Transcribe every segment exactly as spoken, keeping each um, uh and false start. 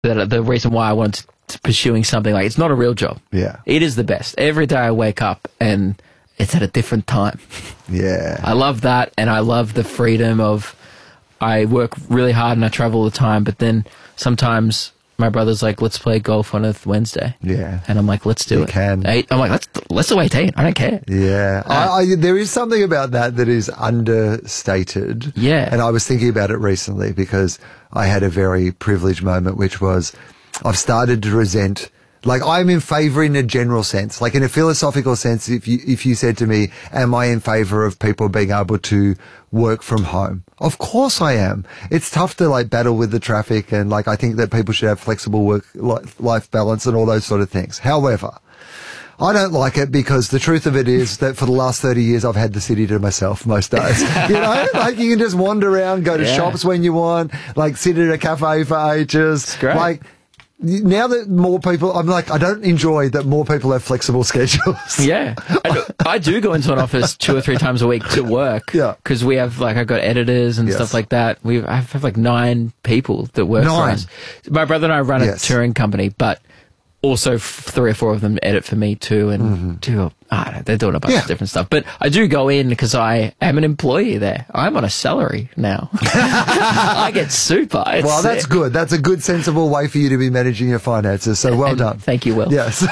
that the reason why I wanted to pursuing something like it's not a real job. Yeah. It is the best. Every day I wake up and it's at a different time. Yeah. I love that, and I love the freedom of I work really hard and I travel all the time, but then sometimes my brother's like, let's play golf on a Wednesday. Yeah. And I'm like, let's do You it. can. Eight, I'm like, let's let's do eighteen. I don't care. Yeah. Uh, I, I, there is something about that that is understated. Yeah. And I was thinking about it recently because I had a very privileged moment, which was I've started to resent. Like, I'm in favour in a general sense, like in a philosophical sense. If you, if you said to me, am I in favour of people being able to work from home? Of course I am. It's tough to like battle with the traffic, and like, I think that people should have flexible work life balance and all those sort of things. However, I don't like it because the truth of it is that for the last thirty years, I've had the city to myself most days. You know, like you can just wander around, go to Yeah. shops when you want, like sit at a cafe for ages. It's great. Like, now that more people, I'm like, I don't enjoy that more people have flexible schedules. Yeah. I do, I do go into an office two or three times a week to work. Yeah. Because we have, like, I've got editors and Yes. stuff like that. We I have, like, nine people that work Nine? for us. My brother and I run a Yes. touring company, but also f- three or four of them edit for me too, and Mm-hmm. two, I don't know, they're doing a bunch Yeah. of different stuff. But I do go in because I am an employee there. I'm on a salary now. I get super. It's, Well, that's good. That's a good, sensible way for you to be managing your finances. So well and done. Thank you, Will. Yes.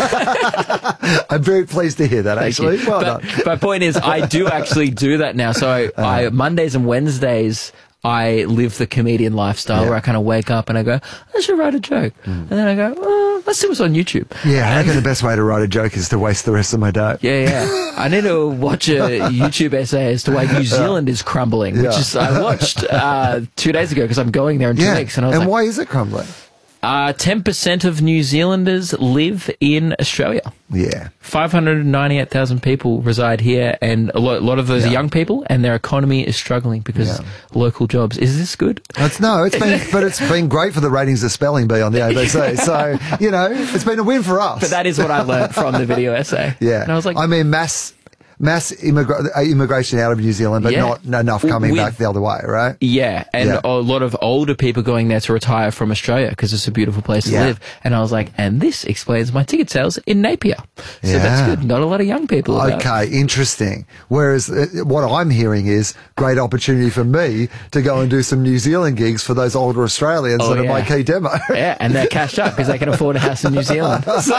I'm very pleased to hear that, Thank actually. you. Well but, done. but point is, I do actually do that now. So I, I Mondays and Wednesdays, I live the comedian lifestyle Yeah. where I kind of wake up and I go, I should write a joke. And then I go, oh, let's see what's on YouTube. Yeah, I reckon the best way to write a joke is to waste the rest of my day. Yeah, yeah. I need to watch a YouTube essay as to why New Zealand is crumbling, which Yeah. is I watched uh, two days ago because I'm going there in two Yeah. weeks. And I was and like, why is it crumbling? uh, ten percent of New Zealanders live in Australia. Yeah. five hundred ninety-eight thousand people reside here, and a lot, a lot of those Yeah. are young people, and their economy is struggling because Yeah. local jobs. Is this good? It's, no, it's been, but it's been great for the ratings of Spelling Bee on the A B C. So, you know, it's been a win for us. But that is what I learned from the video essay. Yeah. And I was like, I mean, mass, mass immigra- uh, immigration out of New Zealand, but Yeah. not enough coming With- back the other way, right? yeah, and Yeah. a lot of older people going there to retire from Australia because it's a beautiful place to Yeah. live. And I was like, and this explains my ticket sales in Napier. So Yeah. that's good. Not a lot of young people. about. Okay, interesting. Whereas uh, what I'm hearing is great opportunity for me to go and do some New Zealand gigs for those older Australians Oh, that are yeah. my key demo. Yeah, and they're cashed up because they can afford a house in New Zealand. So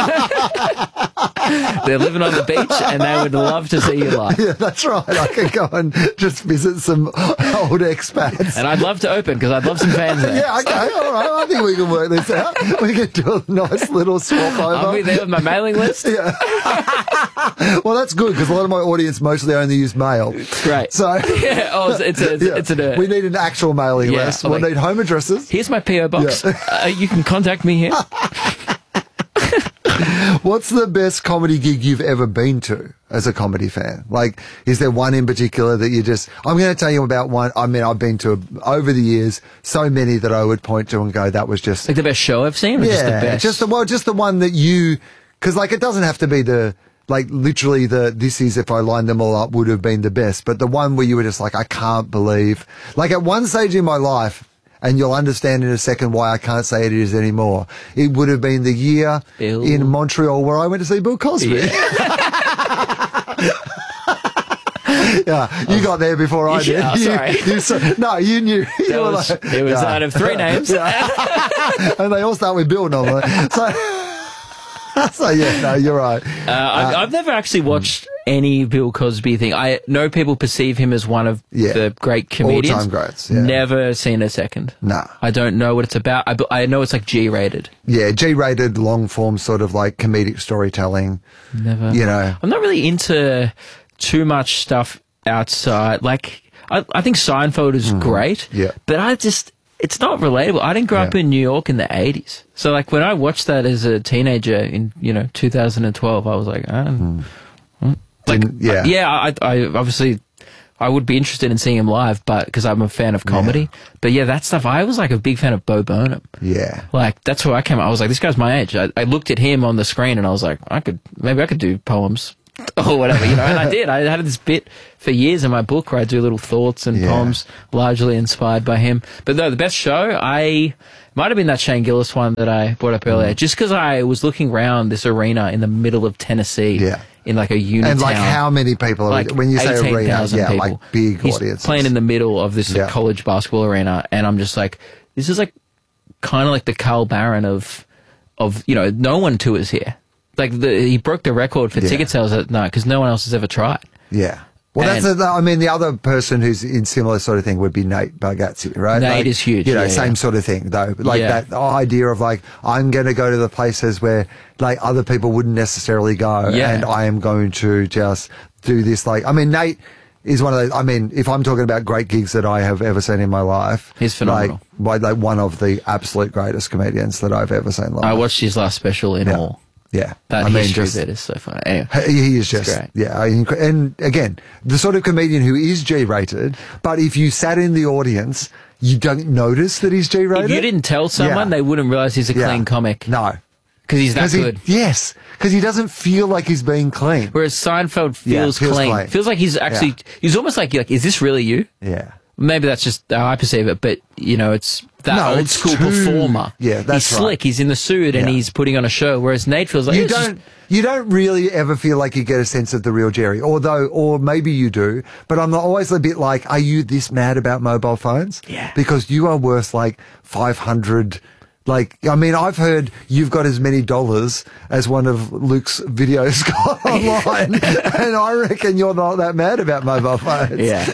they're living on the beach, and they would love to see you live. Yeah, that's right. I can go and just visit some old expats. And I'd love to open because I'd love some fans there. Yeah, okay, all right. I think we can work this out. We can do a nice little swap over. I'll be there with my mailing list. Yeah. Well, that's good because a lot of my audience mostly only use mail. Great. So Yeah, oh, it's, it's a, it's, yeah, it's a, we need an actual mailing Yeah, list. I'm We'll like- need home addresses. here's my P O box. Uh, you can contact me here. What's the best comedy gig you've ever been to as a comedy fan? Like, is there one in particular that you just, I'm going to tell you about one. I mean, I've been to over the years, so many that I would point to and go, that was just, Like the best show I've seen, or yeah, just the best? just the, well, just the one that you, cause like, it doesn't have to be the, like literally the, this is if I lined them all up would have been the best, but the one where you were just like, I can't believe, like at one stage in my life, and you'll understand in a second why I can't say it is anymore. It would have been the year Bill. in Montreal where I went to see Bill Cosby. Yeah, you got there before I did. Yeah, oh, You- sorry. you so- no, you knew. You It were was, like- it was yeah. out of three names. And they all start with Bill normally. So, so yeah, no, you're right. Uh, I've, I've never actually watched any Bill Cosby thing. I know people perceive him as one of Yeah. the great comedians. All-time greats, yeah. Never seen a second. No. I don't know what it's about. I, I know it's like G-rated. Yeah, G-rated, long form, sort of like comedic storytelling. Never. You know. I'm not really into too much stuff outside. Like, I, I think Seinfeld is great. Yeah. But I just, it's not relatable. I didn't grow up Yeah. in New York in the eighties. So, like, when I watched that as a teenager in, you know, two thousand twelve, I was like, I don't Like, Didn't- yeah. uh, yeah, I, I obviously, I would be interested in seeing him live, but because I'm a fan of comedy. But yeah, that stuff, I was like a big fan of Bo Burnham. Yeah. Like, that's where I came. I was like, this guy's my age. I, I looked at him on the screen and I was like, I could, maybe I could do poems or whatever, you know. And I did. I had this bit for years in my book where I do little thoughts and Yeah. poems largely inspired by him. But no, the best show, I might have been that Shane Gillis one that I brought up earlier, just because I was looking around this arena in the middle of Tennessee, Yeah. in like a unit And like town. how many people, are Like when you say eighteen arena, thousand yeah, people. like big He's audiences. playing in the middle of this like, Yeah. college basketball arena, and I'm just like, this is like kind of like the Carl Barron of, of you know, no one tours here. Like the, he broke the record for Yeah. ticket sales that night because no one else has ever tried. Yeah. Well, And- that's, the, I mean, the other person who's in similar sort of thing would be Nate Bargatze, right? Nate Like, is huge, You know, yeah, same yeah. sort of thing, though. Like Yeah. that idea of like, I'm going to go to the places where like other people wouldn't necessarily go. Yeah. And I am going to just do this. Like, I mean, Nate is one of those, I mean, if I'm talking about great gigs that I have ever seen in my life. He's phenomenal. Like, like one of the absolute greatest comedians that I've ever seen live. I watched his last special in Yeah. all. Yeah. That I mean, history just- bit is so funny. Anyway. He he is just, great. yeah. inc- And again, the sort of comedian who is G-rated, but if you sat in the audience, you don't notice that he's G-rated. If you didn't tell someone, Yeah. they wouldn't realize he's a Yeah. clean comic. No. Because he's that 'Cause he- good. yes. Because he doesn't feel like he's being clean. Whereas Seinfeld Yeah, feels, feels clean. clean. Feels like he's actually, Yeah. he's almost like, you're like, is this really you? Yeah. Maybe that's just how I perceive it, but you know, it's that No, old it's school too- performer. Yeah, that's he's right. slick. He's in the suit and Yeah. he's putting on a show. Whereas Nate feels like You it's just- don't, you don't really ever feel like you get a sense of the real Jerry, although, or maybe you do, but I'm always a bit like, are you this mad about mobile phones? Yeah. Because you are worth like five hundred, like, I mean, I've heard you've got as many dollars as one of Luke's videos got online, and I reckon you're not that mad about mobile phones. Yeah.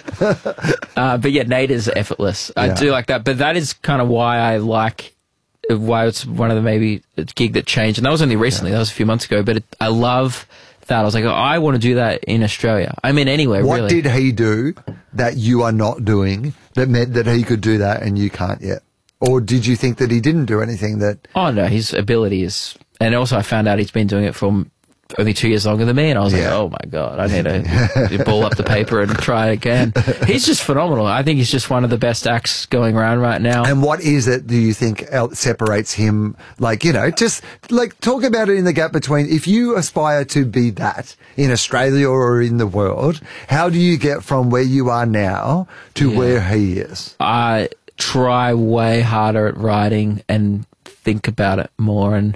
uh, but yeah, Nate is effortless. I Yeah. do like that. But that is kind of why I like, why it's one of the maybe a gig that changed. And that was only recently. That was a few months ago. But it, I love that. I was like, oh, I want to do that in Australia. I mean, anywhere, What really. did he do that you are not doing that meant that he could do that and you can't yet? Or did you think that he didn't do anything that... Oh, no, his ability is... And also I found out he's been doing it for only two years longer than me. And I was Yeah. like, oh, my God, I need to ball up the paper and try it again. He's just phenomenal. I think he's just one of the best acts going around right now. And what is it, do you think, el- separates him? Like, you know, just like talk about it in the gap between if you aspire to be that in Australia or in the world, how do you get from where you are now to Yeah. where he is? I try way harder at writing and think about it more. And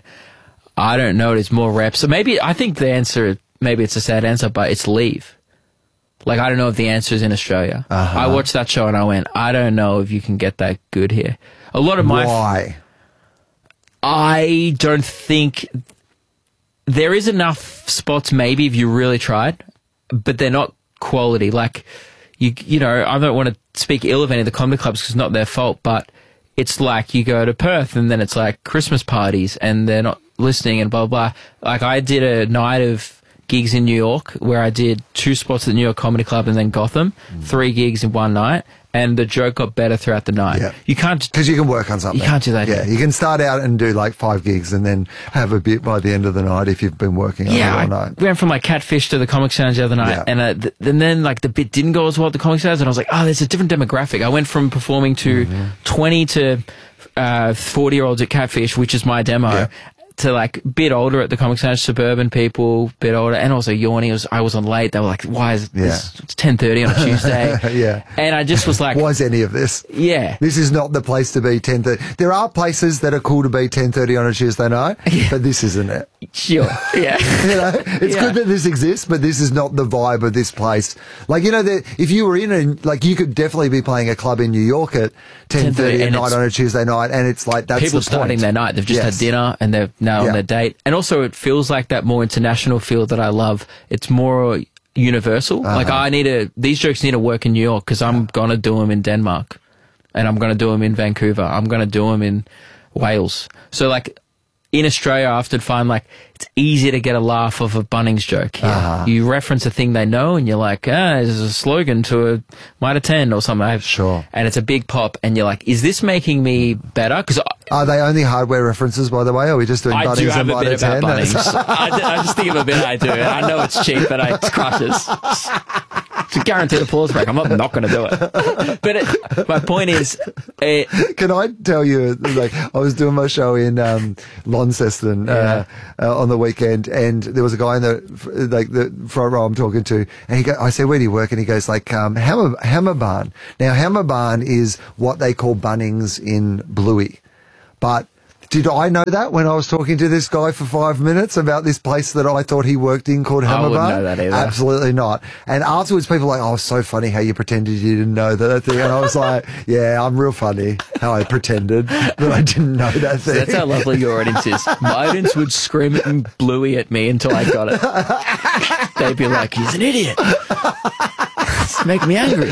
I don't know, it's more reps. So maybe, I think the answer, maybe it's a sad answer, but it's leave. Like, I don't know if the answer is in Australia. Uh-huh. I watched that show and I went, I don't know if you can get that good here. A lot of my... Why? I don't think there is enough spots maybe if you really tried, but they're not quality. Like, you you know, I don't want to speak ill of any of the comedy clubs because it's not their fault, but it's like you go to Perth and then it's like Christmas parties and they're not listening and blah, blah, blah. Like, I did a night of gigs in New York where I did two spots at the New York Comedy Club and then Gotham, Mm. three gigs in one night, and the joke got better throughout the night. Yeah. You can't just... Because you can work on something. You can't do that Yeah, here. you can start out and do like five gigs and then have a bit by the end of the night if you've been working on Yeah, it all I night. went from like Catfish to the Comic Sans the other night, Yeah. and, uh, th- and then like the bit didn't go as well at the Comic Sans, and I was like, oh, there's a different demographic. I went from performing to Mm-hmm. twenty to uh, forty year olds at Catfish, which is my demo. Yeah. To like bit older at the Comic Sans, suburban people, bit older, and also yawning. It was, I was on late. They were like, "Why is Yeah. this, it's ten thirty on a Tuesday?" Yeah. and I just was like, Why is any of this? "Yeah, This is not the place to be ten thirty. There are places that are cool to be ten thirty on a Tuesday night, but this isn't it. sure, yeah." You know, it's Yeah. good that this exists, but this is not the vibe of this place. Like, you know, the, if you were in a, like, you could definitely be playing a club in New York at ten thirty at and night it's- on a Tuesday night, and it's like, that's People the starting point. their night. They've just Yes. had dinner and they're now Yeah. on their date. And also it feels like that more international feel that I love. It's more universal. Uh-huh. Like I need to, these jokes need to work in New York because I'm going to do them in Denmark and I'm going to do them in Vancouver. I'm going to do them in Wales. So like in Australia, I often find like it's easy to get a laugh of a Bunnings joke here. Uh-huh. You reference a thing they know and you're like, ah, this is a slogan to a might attend or something. I've- Sure. And it's a big pop and you're like, is this making me better? Because Are they only hardware references, by the way? Or are we just doing I Bunnings do have and a Mitre bit about ten? Bunnings. I, d- I just think of a bit I do. I know it's cheap, but I, it crushes. It's a guaranteed applause break. I'm not not going to do it. But it, my point is, it, can I tell you? Like, I was doing my show in um, Launceston uh, Yeah. uh, on the weekend, and there was a guy in the like the front row I'm talking to, and he go, I said, "Where do you work?" And he goes, "Like um, Hammer Hammer Barn." Now, Hammer Barn is what they call Bunnings in Bluey, but. Did I know that when I was talking to this guy for five minutes about this place that I thought he worked in called Hammer I wouldn't Barn? know that either. Absolutely not. And afterwards, people were like, "Oh, it's so funny how you pretended you didn't know that thing." And I was like, "Yeah, I'm real funny how I pretended that I didn't know that thing." That's how lovely your audience is. My audience would scream and Bluey at me until I got it. They'd be like, "He's an idiot. It's making me angry."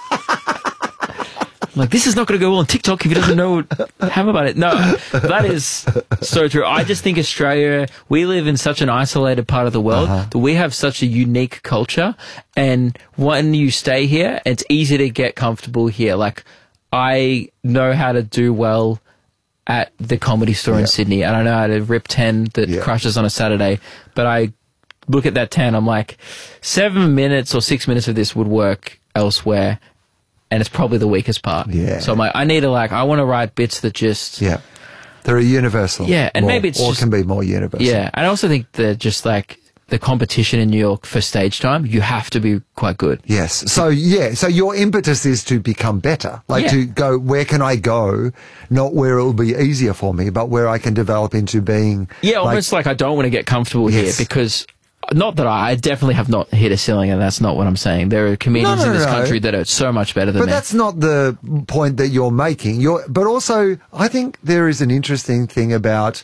I'm like, this is not going to go well on TikTok if he doesn't know how about it. No, that is so true. I just think Australia, we live in such an isolated part of the world Uh-huh. that we have such a unique culture. And when you stay here, it's easy to get comfortable here. Like, I know how to do well at the Comedy Store Yeah. in Sydney, and I know how to rip ten that Yeah. crushes on a Saturday, but I look at that ten, I'm like, seven minutes or six minutes of this would work elsewhere. And it's probably the weakest part. Yeah. So I'm like, I need to like, I want to write bits that just, Yeah. They're a universal. Yeah, and more, maybe it's or just- can be more universal. yeah. And I also think that just like the competition in New York for stage time, you have to be quite good. Yes. So yeah. So your impetus is to become better, like Yeah. to go. Where can I go? Not where it will be easier for me, but where I can develop into being. Yeah, like, almost like I don't want to get comfortable Yes. here because, not that I, I definitely have not hit a ceiling, and that's not what I'm saying. There are comedians No, no, in this no. country that are so much better than But me. that's not the point that you're making. You're, but also, I think there is an interesting thing about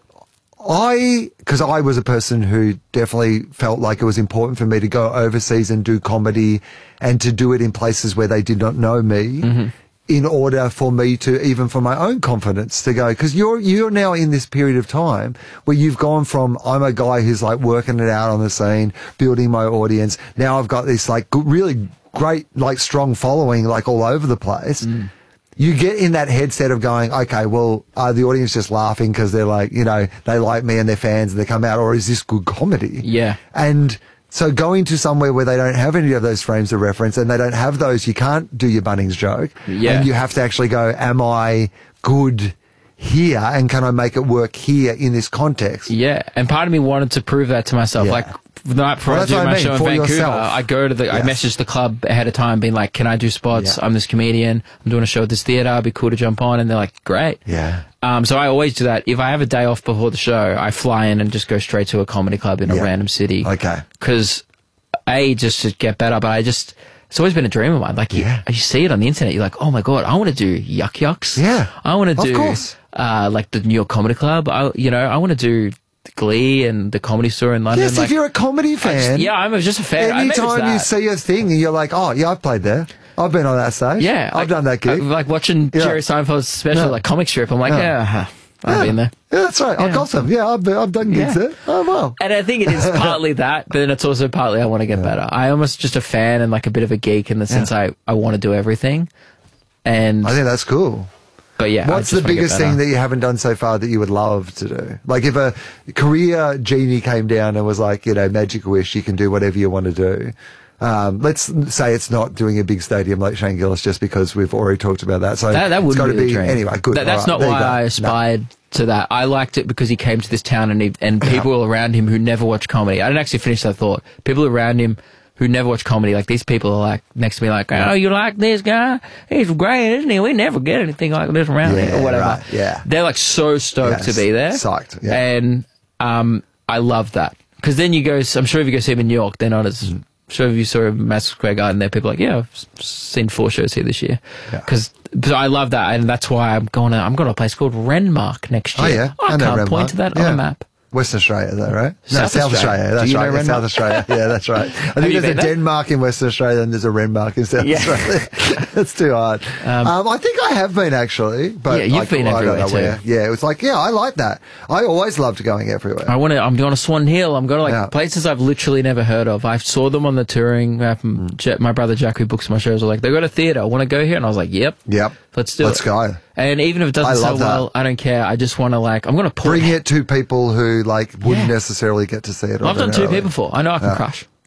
I, because I was a person who definitely felt like it was important for me to go overseas and do comedy and to do it in places where they did not know me. Mm-hmm. In order for me to, even for my own confidence to go, because you're, you're now in this period of time where you've gone from, I'm a guy who's like working it out on the scene, building my audience. Now I've got this like good, really great, like strong following, like all over the place. Mm. You get in that headset of going, okay, well, are the audience just laughing because they're like, you know, they like me and they're fans and they come out, or is this good comedy? Yeah. And so going to somewhere where they don't have any of those frames of reference and they don't have those, you can't do your Bunnings joke. Yeah. And you have to actually go, am I good here and can I make it work here in this context? Yeah, and part of me wanted to prove that to myself. Yeah. Like the night before Well, I that's do what I my mean, show in for Vancouver, yourself. I go to the, I Yes. message the club ahead of time, being like, "Can I do spots? Yeah. I'm this comedian. I'm doing a show at this theater. It'd be cool to jump on." And they're like, "Great." Yeah. Um, so I always do that. If I have a day off before the show, I fly in and just go straight to a comedy club in a Yeah. random city. Okay. Because a just to get better, but I just. It's always been a dream of mine. Like, Yeah. you, you see it on the internet, you're like, oh my God, I want to do Yuck Yucks. Yeah. I want to Of do, course. uh, like the New York Comedy Club. I, you know, I want to do Glee and the Comedy Store in London. Yes, like, if you're a comedy I fan. just- yeah, I'm just a fan. I- maybe it's Anytime you that. see a thing and you're like, oh, yeah, I've played there. I've been on that stage. Yeah. I've like- done that gig. uh, Like watching Yeah. Jerry Seinfeld's special, Yeah. like comic strip. I'm like, Yeah. yeah, I've yeah. been there. Yeah, that's right. I've Yeah. got some. Yeah, I've, been, I've done gigs Yeah. there. Oh, wow. And I think it is partly that, but then it's also partly I want to get better. I almost just a fan and like a bit of a geek in the sense I, I want to do everything. And, I think that's cool. but yeah. I What's just the wanna get biggest better. thing that you haven't done so far that you would love to do? Like if a career genie came down and was like, you know, magic wish, you can do whatever you want to do. Um, let's say it's not doing a big stadium like Shane Gillis, just because we've already talked about that. So That, that it's would got be to the be dream. anyway. Good. That, that's All right, not there you why go. I No. aspired to that. I liked it because he came to this town and he, and people around him who never watch comedy. I didn't actually finish that thought. People around him who never watch comedy, like these people are like next to me, like, oh, you like this guy? He's great, isn't he? We never get anything like this around Yeah, here, or whatever. right, yeah. They're like so stoked Yes, to be there, psyched, yeah. and um, I love that because then you go. I'm sure if you go see him in New York, they're not as. Mm. Sure, if you saw Madison Square Garden, there people are like, yeah, I've s- seen four shows here this year. Yeah. Because I love that, and that's why I'm going to. I'm going to a place called Renmark next Oh, year. yeah. I, I know can't Renmark. point to that Yeah. on a map. Western Australia, though, right? No, South South Australia. Australia. Do That's you right. know Yeah, South Renmark? Australia. Yeah, that's right. I think you there's a been there? Denmark in Western Australia and there's a Renmark in South Yeah. Australia. That's too hard. Um, I think I have been actually, but Yeah, you've like, been I don't everywhere know too. where. Yeah, it was like, yeah, I like that. I always loved going everywhere. I want to. I'm going to Swan Hill. I'm going to like Yeah. places I've literally never heard of. I saw them on the touring. Uh, from J- my brother Jack, who books my shows, was like, they got a theater. I want to go here, and I was like, yep, Yep. let's do Let's it. go. And even if it doesn't I sell love that. well, I don't care. I just want to like. I'm going to put. Bring it to people who like wouldn't Yeah. necessarily get to see it. I've done two ordinarily. people before. I know I can Yeah. crush.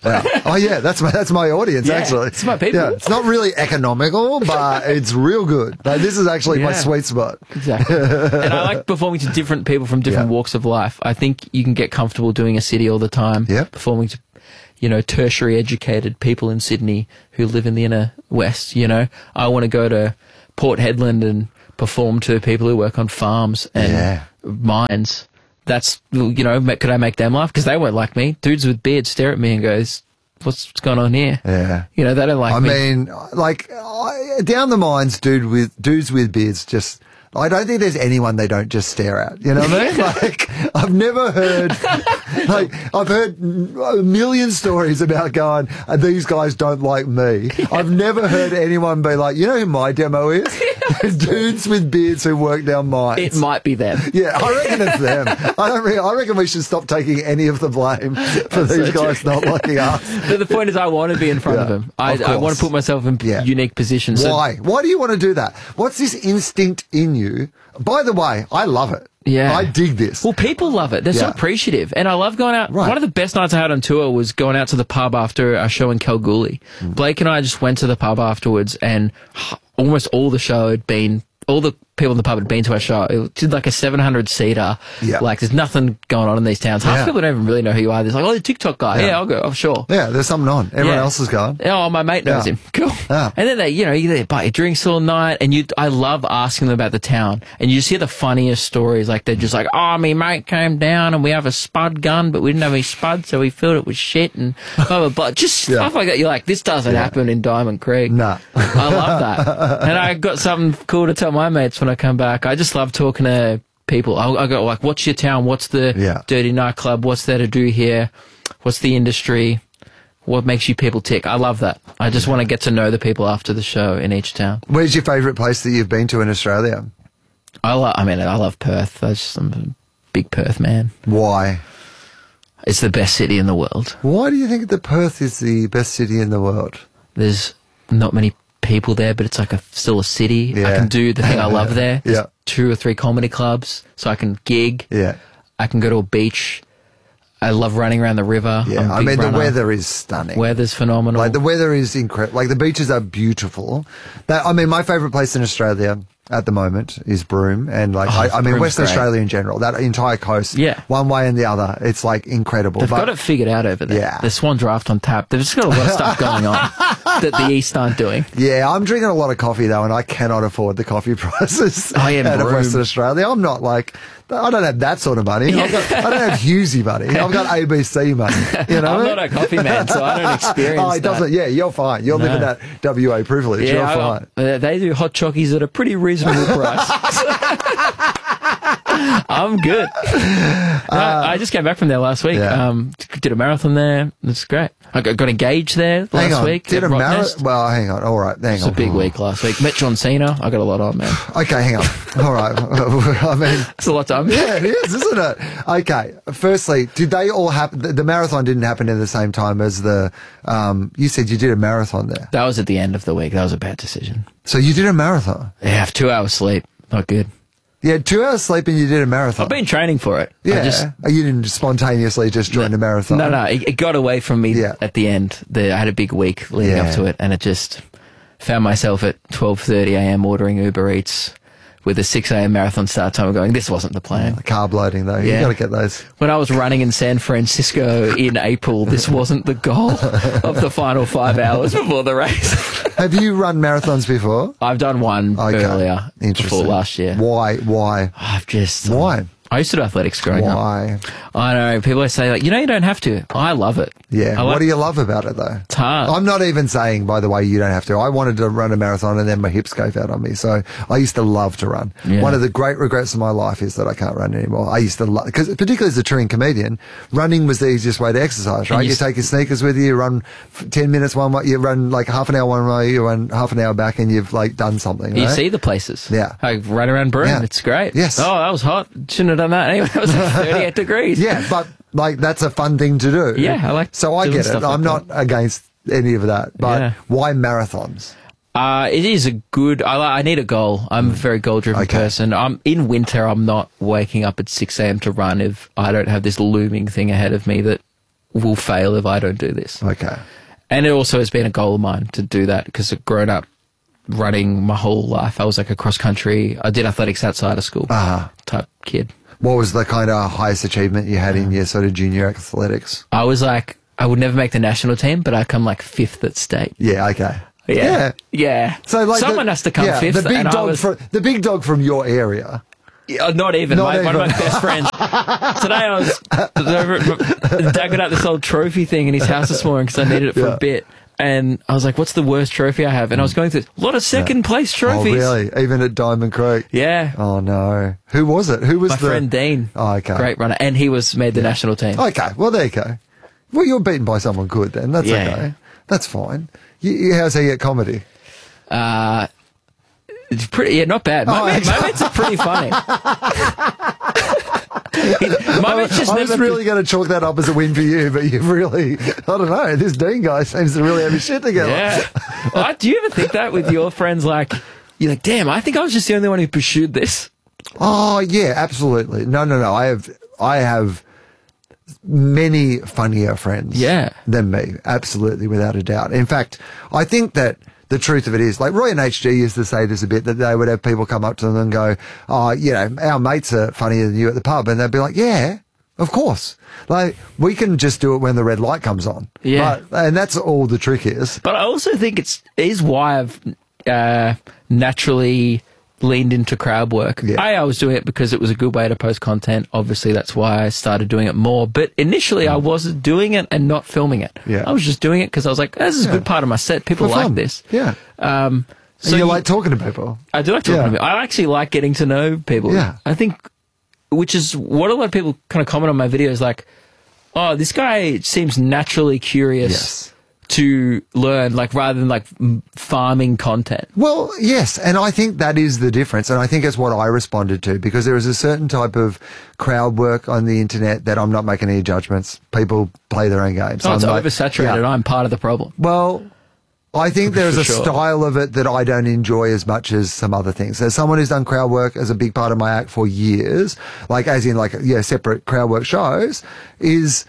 Yeah. Oh yeah, that's my that's my audience Yeah, actually. it's my people. Yeah, it's not really economical, but it's real good. Like, this is actually my Yeah. sweet spot. Exactly. And I like performing to different people from different Yeah. walks of life. I think you can get comfortable doing a city all the time. Yep. Performing to, you know, tertiary educated people in Sydney who live in the inner west, you know. I want to go to Port Hedland and perform to people who work on farms and Yeah. mines. That's, you know, ma- could I make them laugh? Because they won't like me. Dudes with beards stare at me and goes, what's, what's going on here? Yeah. You know, they don't like I me. mean, like I, down the mines, dude with dudes with beards just. I don't think there's anyone they don't just stare at. You know what I mean? Like, I've never heard, like, I've heard a million stories about going, "Uh, these guys don't like me. I've never heard anyone be like, you know who my demo is? Dudes with beards who work down mines. It might be them. Yeah, I reckon it's them. I don't. Re- I reckon we should stop taking any of the blame for That's these so guys true. not liking us. But the point is, I want to be in front Yeah, of them. I, of I want course. to put myself in Yeah. unique positions. So- Why? Why do you want to do that? What's this instinct in you? By the way, I love it. Yeah. I dig this. Well, people love it. They're so Yeah. appreciative. And I love going out. Right. One of the best nights I had on tour was going out to the pub after our show in Kalgoorlie. Mm. Blake and I just went to the pub afterwards, and almost all the show had been, all the people in the pub had been to our show. It did like a seven hundred seater. Yeah. Like, there's nothing going on in these towns. Half Yeah. people don't even really know who you are. There's like, oh, the TikTok guy. Yeah, Yeah. I'll go. Oh, sure. Yeah, there's something on. Everyone Yeah. else is going. Oh, my mate knows Yeah. him. Cool. Yeah. And then they, you know, you they buy your drinks all night, and you, I love asking them about the town, and you just hear the funniest stories. Like they're just like, oh, my mate came down, and we have a spud gun, but we didn't have any spud, so we filled it with shit, and blah blah blah. Just Yeah. stuff like that. You're like, this doesn't happen in Diamond Creek. Nah. I love that, and I got something cool to tell my mates when I come back. I just love talking to people. I, I go like, what's your town? What's the Yeah. dirty nightclub? What's there to do here? What's the industry? What makes you people tick? I love that. I just want to get to know the people after the show in each town. Where's your favourite place that you've been to in Australia? I love. I mean, I love Perth. I just, I'm a big Perth man. Why? It's the best city in the world. Why do you think that Perth is the best city in the world? There's not many people there, but it's like a still a city. I Yeah. can do the thing I love there. There's Yeah. two or three comedy clubs, so I can gig. Yeah. I can go to a beach. I love running around the river. Yeah. I'm a I big mean, runner. the weather is stunning. Weather's phenomenal. Like, the weather is incredible. Like, the beaches are beautiful. That, I mean, my favourite place in Australia at the moment is Broome. And, like, Oh, I, I mean, Broome's Western great. Australia in general, that entire coast. Yeah. One way and the other. It's, like, incredible. They've But- got it figured out over there. Yeah. The Swan Draft on tap. They've just got a lot of stuff going on that the East aren't doing. Yeah, I'm drinking a lot of coffee though, and I cannot afford the coffee prices Oh, yeah, out of Broome. Western Australia. I'm not like, I don't have that sort of money. I've got, I don't have Hughesy money. I've got A B C money. You know, I'm not a coffee man, so I don't experience Oh, it that. doesn't. Yeah, you're fine. You're No. living that W A privilege. you're I- fine. uh, they do hot chockies at a pretty reasonable price. I'm good. No, I just came back from there last week. Yeah. Um, did a marathon there. It's great. I got, got engaged there last Hang on. week. Did at a Rock marathon? Nest. Well, hang on. All right. Hang It's on. a big week last week. Met John Cena. I got a lot on, man. Okay, hang on. All right. I mean, It's a lot to yeah, it is, isn't it? Okay. Firstly, did they all happen? The, the marathon didn't happen at the same time as the. Um, you said you did a marathon there, That was at the end of the week. That was a bad decision. so you did a marathon. Yeah, I have two hours sleep. Not good. You had two hours sleep and you did a marathon. I've been training for it. I Yeah, just, you didn't spontaneously just join a marathon. No, no, it, it got away from me Yeah. at the end. The, I had a big week leading Yeah. up to it, and it just found myself at twelve thirty a.m. ordering Uber Eats with a six a.m. marathon start time, going, this wasn't the plan. Carb loading though, you Yeah. got to get those. When I was running in San Francisco in April, this wasn't the goal of the final five hours before the race. Have you run marathons before? I've done one Okay, earlier, interesting. before last year. Why? Why? I've just Why? I used to do athletics growing up. Why? I know people always say like, you know, you don't have to. I love it. Yeah. I like, What do you love about it though? It's hard. I'm not even saying, by the way, you don't have to. I wanted to run a marathon and then my hips gave out on me. So I used to love to run. Yeah. One of the great regrets of my life is that I can't run anymore. I used to love, because particularly as a touring comedian, running was the easiest way to exercise, right? And You, you s- take your sneakers with you, you run f- ten minutes one way, you run like half an hour one way, you run half an hour back and you've like done something, You right? see the places. Yeah. Like right around Broome. Yeah. It's great. Yes. Oh, that was hot. Shouldn't have done that anyway. It was like thirty-eight degrees. Yeah, but like that's a fun thing to do. Yeah, I like So I doing get it. stuff like I'm not against any of that. But Yeah. why marathons? Uh, it is a good, I, li- I need a goal. I'm a very goal driven Okay. person. I'm in winter. I'm not waking up at six a.m. to run if I don't have this looming thing ahead of me that will fail if I don't do this. Okay. And it also has been a goal of mine to do that because I've grown up running my whole life. I was like a cross country. I did athletics outside of school Uh-huh. type kid. What was the kind of highest achievement you had in your sort of junior athletics? I was like, I would never make the national team, but I come like fifth at state. Yeah, okay. Yeah. Yeah. So like someone the, has to come yeah, fifth. The big and I dog was, from the big dog from your area. Yeah, not even. Not my, even. One of my best friends. Today I was over at, dagging out this old trophy thing in his house this morning because I needed it for Yeah. a bit. And I was like, what's the worst trophy I have? And I was going through a lot of second place trophies. Oh, really? Even at Diamond Creek? Yeah. Oh, no. Who was it? Who was My the... friend Dean. Oh, okay. Great runner. And he was made the national team. Okay, well, there you go. Well, you're beaten by someone good then. That's Yeah. okay. That's fine. You, you, how's he at comedy? Uh, it's pretty, yeah, not bad. My, Oh, man, actually- my mates are pretty funny. He- my mate's just I was never... really going to chalk that up as a win for you, but you've really, I don't know, this Dean guy seems to really have his shit together. Yeah. Well, do you ever think that with your friends? Like, you're like, damn, I think I was just the only one who pursued this. Oh, yeah, absolutely. No, no, no. I have, I have many funnier friends Yeah. than me. Absolutely, without a doubt. In fact, I think that the truth of it is, like Roy and H G used to say this a bit, that they would have people come up to them and go, oh, you know, our mates are funnier than you at the pub. And they'd be like, yeah, of course. Like, we can just do it when the red light comes on. Yeah. But, and that's all the trick is. But I also think it's is why I've uh, naturally leaned into crowd work. Yeah. I, I was doing it because it was a good way to post content. Obviously, that's why I started doing it more. But initially, I wasn't doing it and not filming it. Yeah. I was just doing it because I was like, this is a Yeah. good part of my set. People For like fun. this. Yeah. Um, So so you you- like talking to people. I do like talking Yeah. to people. I actually like getting to know people. Yeah. I think, which is what a lot of people kind of comment on my videos, like, oh, this guy seems naturally curious Yes. to learn, like, rather than like m- farming content. Well, yes, and I think that is the difference, and I think it's what I responded to, because there is a certain type of crowd work on the internet that I'm not making any judgments. People play their own games. Oh, it's I'm like, oversaturated. yeah. I'm part of the problem. Well, I think there's For a sure. style of it that I don't enjoy as much as some other things. As someone who's done crowd work as a big part of my act for years, like as in like, yeah, separate crowd work shows, is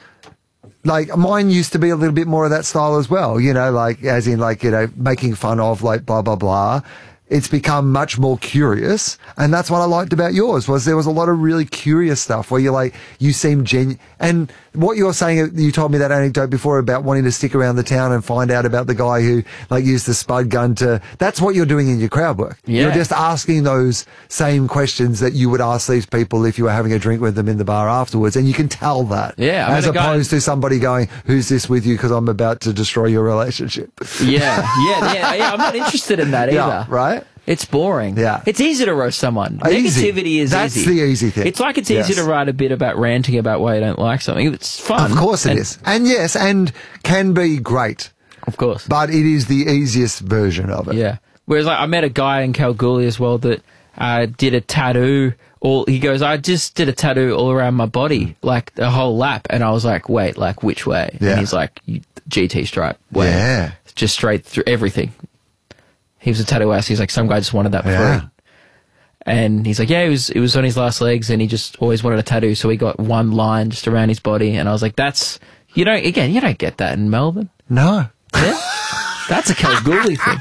like mine used to be a little bit more of that style as well, you know, like as in like, you know, making fun of like blah, blah, blah. It's become much more curious. And that's what I liked about yours was there was a lot of really curious stuff where you're like, you seem genuine. And what you're saying, you told me that anecdote before about wanting to stick around the town and find out about the guy who like used the spud gun to, that's what you're doing in your crowd work. Yeah. You're just asking those same questions that you would ask these people if you were having a drink with them in the bar afterwards. And you can tell that. Yeah, I As met a guy- opposed to somebody going, who's this with you? Because I'm about to destroy your relationship. Yeah, yeah, yeah, yeah. I'm not interested in that either. Yeah, right? It's boring. Yeah. It's easy to roast someone. Easy. Negativity is That's easy. the easy thing. It's like it's easy Yes. to write a bit about ranting about why you don't like something. It's fun. Of course it And- is. And yes, and can be great, Of course. but it is the easiest version of it. Yeah. Whereas like, I met a guy in Kalgoorlie as well that uh, did a tattoo. All he goes, I just did a tattoo all around my body, like the whole lap. And I was like, wait, like which way? Yeah. And he's like, you, G T stripe way. Yeah. Just straight through everything. He was a tattoo artist. He's like, some guy just wanted that for Yeah. free. And he's like, yeah, it was, it was on his last legs and he just always wanted a tattoo. So he got one line just around his body. And I was like, that's, you don't, again, you don't get that in Melbourne. No. Yeah? That's a Kalgoorlie thing.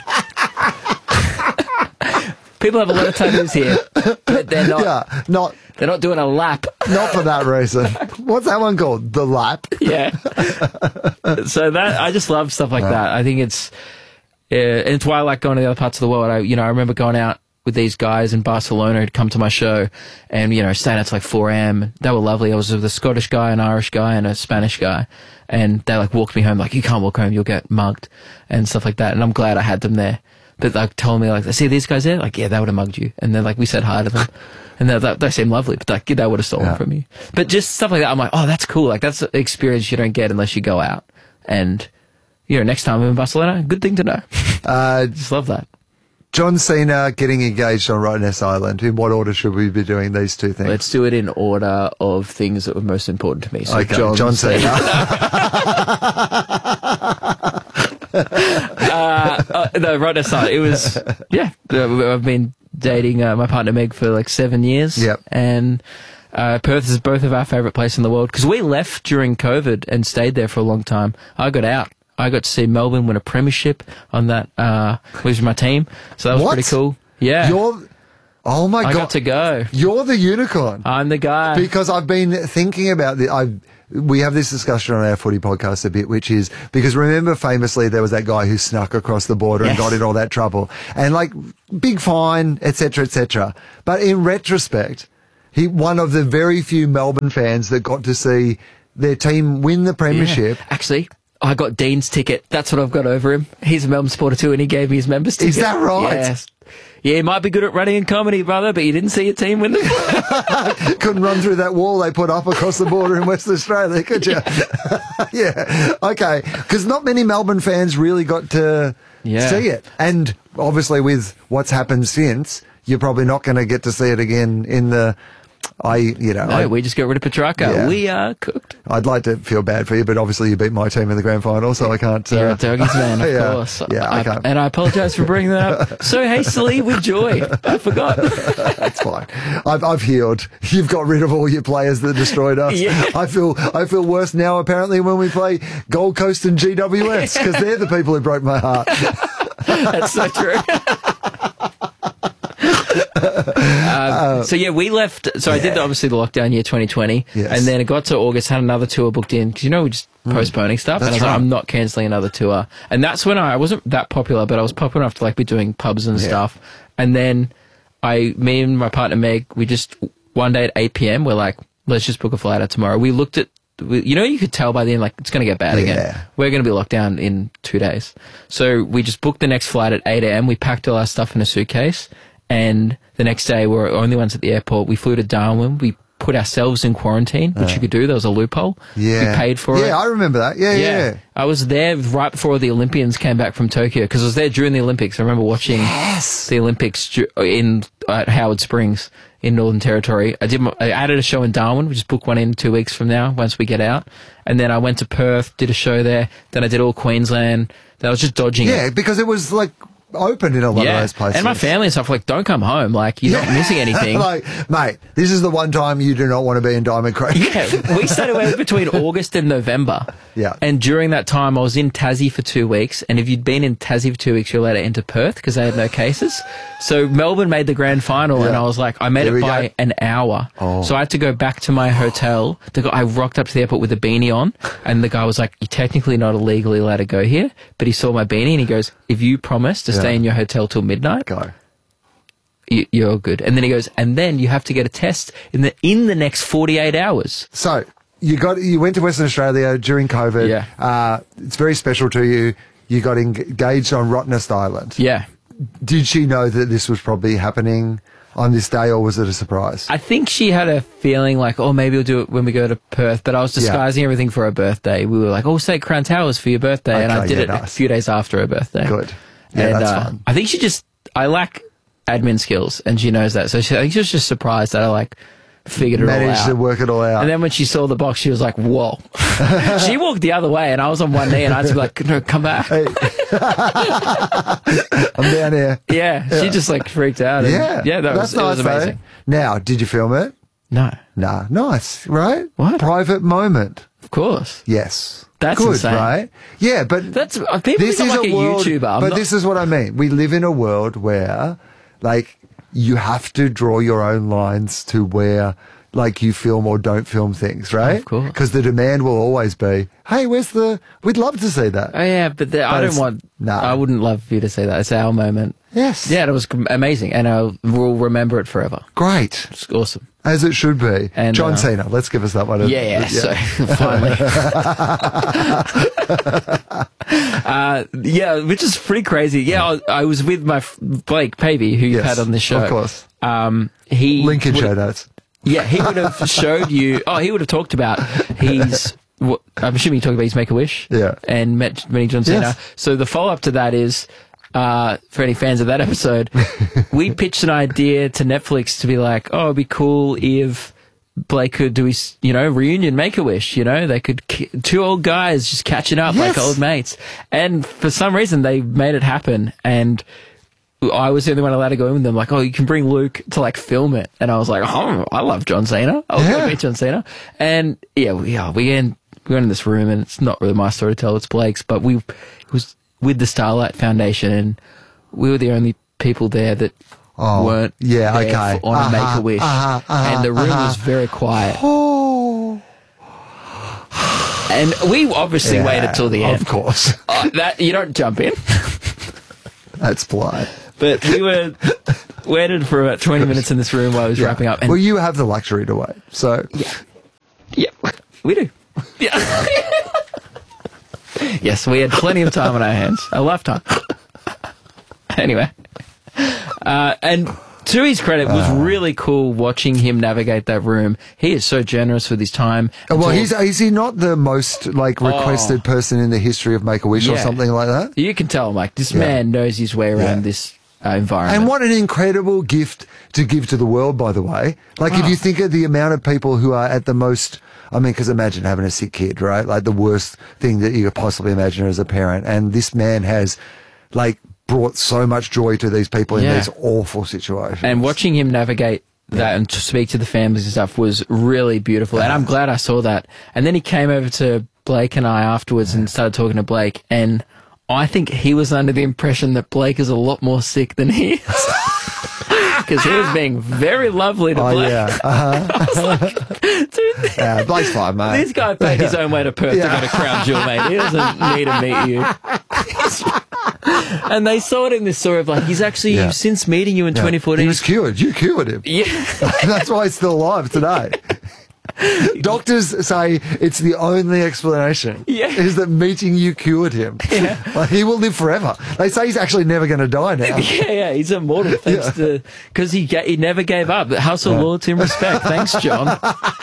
People have a lot of tattoos here, but they're not, Yeah. Not, they're not doing a lap. not for that reason. What's that one called? The lap. Yeah. So that, I just love stuff like that. I think it's, uh, and it's why I like going to the other parts of the world. I, you know, I remember going out with these guys in Barcelona who'd come to my show and, you know, staying out till like four a.m. They were lovely. I was with a Scottish guy, an Irish guy, and a Spanish guy. And they like walked me home like, you can't walk home, you'll get mugged and stuff like that. And I'm glad I had them there. But like told me like, see these guys there? Like, yeah, they would have mugged you. And then like we said hi to them. And they, they, they seem lovely, but like, they would have stolen Yeah. from you. But just stuff like that, I'm like, oh, that's cool. Like that's an experience you don't get unless you go out. And, you know, next time I'm in Barcelona, good thing to know. Uh, Just love that. John Cena getting engaged on Rottnest Island. In what order should we be doing these two things? Let's do it in order of things that were most important to me. So okay, John, John Cena. uh, uh, no, right aside, it was, yeah, uh, I've been dating uh, my partner Meg for like seven years. Yep. And Uh, Perth is both of our favourite place in the world because we left during COVID and stayed there for a long time. I got out. I got to see Melbourne win a premiership on that, uh, with my team. So that was What? pretty cool. Yeah. You're, oh my I God. got to go. You're the unicorn. I'm the guy. Because I've been thinking about the, I we have this discussion on our footy podcast a bit, which is because remember famously there was that guy who snuck across the border Yes. and got in all that trouble and like big fine, et cetera, et cetera. But in retrospect, he one of the very few Melbourne fans that got to see their team win the premiership. Yeah. Actually, I got Dean's ticket. That's what I've got over him. He's a Melbourne supporter too, and he gave me his members ticket. Is that right? Yes. Yeah, he might be good at running and comedy, brother, but you didn't see your team win the Couldn't run through that wall they put up across the border in Western Australia, could you? Yeah. Okay. Because not many Melbourne fans really got to Yeah. see it. And obviously with what's happened since, you're probably not going to get to see it again in the, I, you know. No, I, we just got rid of Petrarca. Yeah. We are cooked. I'd like to feel bad for you, but obviously you beat my team in the grand final, so I can't. You're uh, a doggies man, of yeah, course. Yeah, I, I, can't. and I apologise for bringing that up so hastily with joy. I forgot. That's fine. I've, I've healed. You've got rid of all your players that destroyed us. Yeah. I feel I feel worse now, apparently, when we play Gold Coast and G W S, because they're the people who broke my heart. That's so true. um, so yeah, we left. So I did the, obviously the lockdown year twenty twenty, Yes. and then it got to August, had another tour booked in because you know we're just postponing stuff. That's and I was right. like, I'm not cancelling another tour, and that's when I, I wasn't that popular, but I was popular enough to like be doing pubs and Yeah. stuff. And then I, me and my partner Meg, we just one day at eight p.m. we're like, let's just book a flight out tomorrow. We looked at. We, you know, you could tell by the end, like, it's going to get bad Yeah. again. We're going to be locked down in two days. So we just booked the next flight at eight a.m. We packed all our stuff in a suitcase. And the next day, we were the only ones at the airport. We flew to Darwin. We put ourselves in quarantine, which you could do. There was a loophole. Yeah. We paid for yeah, it. Yeah, I remember that. Yeah, yeah. yeah. I was there right before the Olympians came back from Tokyo because I was there during the Olympics. I remember watching Yes. the Olympics ju- in at Howard Springs in Northern Territory. I did. My, I added a show in Darwin. We just booked one in two weeks from now once we get out. And then I went to Perth, did a show there. Then I did all Queensland. Then I was just dodging it. Yeah, because it was like open in a lot Yeah, of those places. and my family and stuff like, don't come home. Like, you're not missing anything. Like, mate, this is the one time you do not want to be in Diamond Creek. Yeah, we stayed away between August and November. Yeah. And during that time, I was in Tassie for two weeks. And if you'd been in Tassie for two weeks, you're allowed to enter Perth because they had no cases. So Melbourne made the grand final, Yeah. and I was like, I made There it we by go. an hour. Oh. So I had to go back to my hotel. The guy, I rocked up to the airport with a beanie on, and the guy was like, "You're technically not illegally allowed to go here." But he saw my beanie, and he goes, "If you promise to Yeah. stay in your hotel till midnight, Go. you, you're good." And then he goes, "And then you have to get a test in the in the next forty-eight hours." So you got you went to Western Australia during COVID. Yeah. Uh, it's very special to you. You got engaged on Rottnest Island. Yeah. Did she know that this was probably happening on this day, or was it a surprise? I think she had a feeling like, oh, maybe we'll do it when we go to Perth. But I was disguising everything for her birthday. We were like, oh, stay at Crown Towers for your birthday. and I Okay, did yeah, it a nice. few days after her birthday. Good. Yeah, and, that's uh, fun. I think she just, I lack admin skills and she knows that. So she, I think she was just surprised that I like figured it all Managed out. to work it all out. And then when she saw the box, she was like, whoa. She walked the other way and I was on one knee and I had to be like, no, come back. Hey. I'm down here. Yeah, she just like freaked out. And Yeah. Yeah, that that's was, it was nice, amazing. though. Now, did you film it? No, Nah. Nice, right? What? Private moment. of course. Yes. That's Good, insane. right? Yeah, but That's, uh, people this think is I'm like a a, world, YouTuber. I'm but not- this is what I mean. We live in a world where, like, you have to draw your own lines to where, like, you film or don't film things, right? Of course. Because the demand will always be, hey, where's the, we'd love to see that. Oh yeah, but the, I But don't it's- want. nah. I wouldn't love for you to say that. It's our moment. Yes. Yeah, it was amazing, and I will remember it forever. Great. It's awesome. As it should be. And, John uh, Cena, let's give us that one. Yeah, yeah. So finally, uh, yeah, which is pretty crazy. Yeah, I, I was with my f- Blake Pavey, who you've Yes, had on this show. of course. Um, he Link in would- show notes. Yeah, he would have showed you. Oh, he would have talked about his. What, I'm assuming he talked about his Make a Wish. Yeah. And met meeting John Cena. Yes. So the follow up to that is, uh, for any fans of that episode, we pitched an idea to Netflix to be like, oh, it'd be cool if Blake could do his, you know, reunion Make a Wish. You know, they could ki- two old guys just catching up Yes. like old mates. And for some reason, they made it happen. And I was the only one allowed to go in with them. Like, oh, you can bring Luke to like film it, and I was like, oh, I love John Cena. I'll Yeah. go meet John Cena. And yeah, we yeah, we end, we went in this room, and it's not really my story to tell; it's Blake's. But we it was with the Starlight Foundation, and we were the only people there that Oh, weren't yeah, there okay. for- on Uh-huh, a Make a Wish, uh-huh, uh-huh, and the room uh-huh. was very quiet. Oh, And we obviously yeah, waited till the end. Of course. Uh, that you don't jump in. That's polite. But we were waited for about twenty minutes in this room while I was wrapping up. And Well, you have the luxury to wait. So, yeah, we do. Yeah. Yes, we had plenty of time on our hands. A lifetime. Anyway. Uh, and to his credit, it was really cool watching him navigate that room. He is so generous with his time. well, Until- he's is he not the most like requested person in the history of Make a Wish or Yeah. something like that? You can tell, like, this Yeah. man knows his way around Yeah. this uh, environment. And what an incredible gift to give to the world, by the way. Like, if Oh. you think of the amount of people who are at the most, I mean, because imagine having a sick kid, right? Like, the worst thing that you could possibly imagine as a parent. And this man has, like, brought so much joy to these people in Yeah. these awful situations. And watching him navigate that and to speak to the families and stuff was really beautiful. And I'm glad I saw that. And then he came over to Blake and I afterwards and started talking to Blake. And I think he was under the impression that Blake is a lot more sick than he is. Because he was being very lovely to Oh, Blake. yeah. Uh-huh. Dude, Yeah, Blake's fine, mate. this guy paid his own way to Perth Yeah. to go to Crown Jewel, mate. He doesn't need to meet you. And they saw it in this story of like, he's actually, Yeah. since meeting you in Yeah. twenty fourteen. He was cured. You cured him. yeah. That's why he's still alive today. Doctors say it's the only explanation. Yeah. Is that meeting you cured him. Yeah. Like, he will live forever. They say he's actually never going to die now. Yeah, yeah, he's immortal thanks Yeah. to because he ga- he never gave up. Hustle, Yeah. loyalty, and respect. Thanks, John.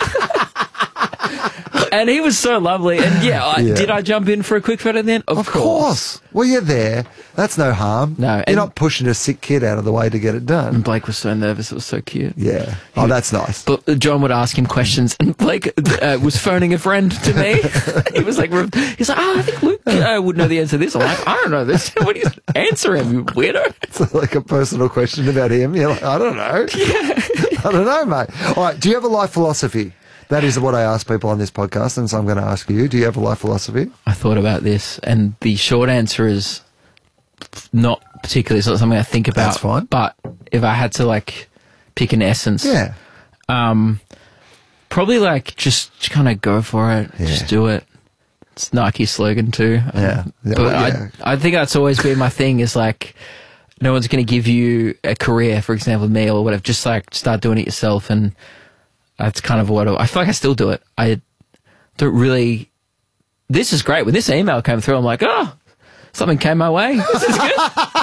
And he was so lovely. And yeah, I, Yeah. did I jump in for a quick photo then? Of, Of course. Well, you're there. That's no harm. No, You're and- not pushing a sick kid out of the way to get it done. And Blake was so nervous. It was so cute. Yeah. Oh, that's nice. But John would ask him questions, and Blake uh, was phoning a friend to me. He was like, he's like, oh, I think Luke uh, would know the answer to this. I'm like, I don't know this. What do you answer him, you weirdo? It's like a personal question about him. You're like, I don't know. I don't know, mate. All right. Do you have a life philosophy? That is what I ask people on this podcast, and so I'm going to ask you. Do you have a life philosophy? I thought about this, and the short answer is not particularly. It's not something I think about. That's fine. But if I had to like pick an essence, Yeah. um, probably like just kind of go for it, Yeah. just do it. It's Nike's slogan too. Yeah. Yeah, but well, yeah. I, I think that's always been my thing. Is like no one's going to give you a career, for example, me or whatever. Just like start doing it yourself, and that's kind of what I, I feel like I still do it. I don't really. This is great. When this email came through, I'm like, oh, something came my way. This is good.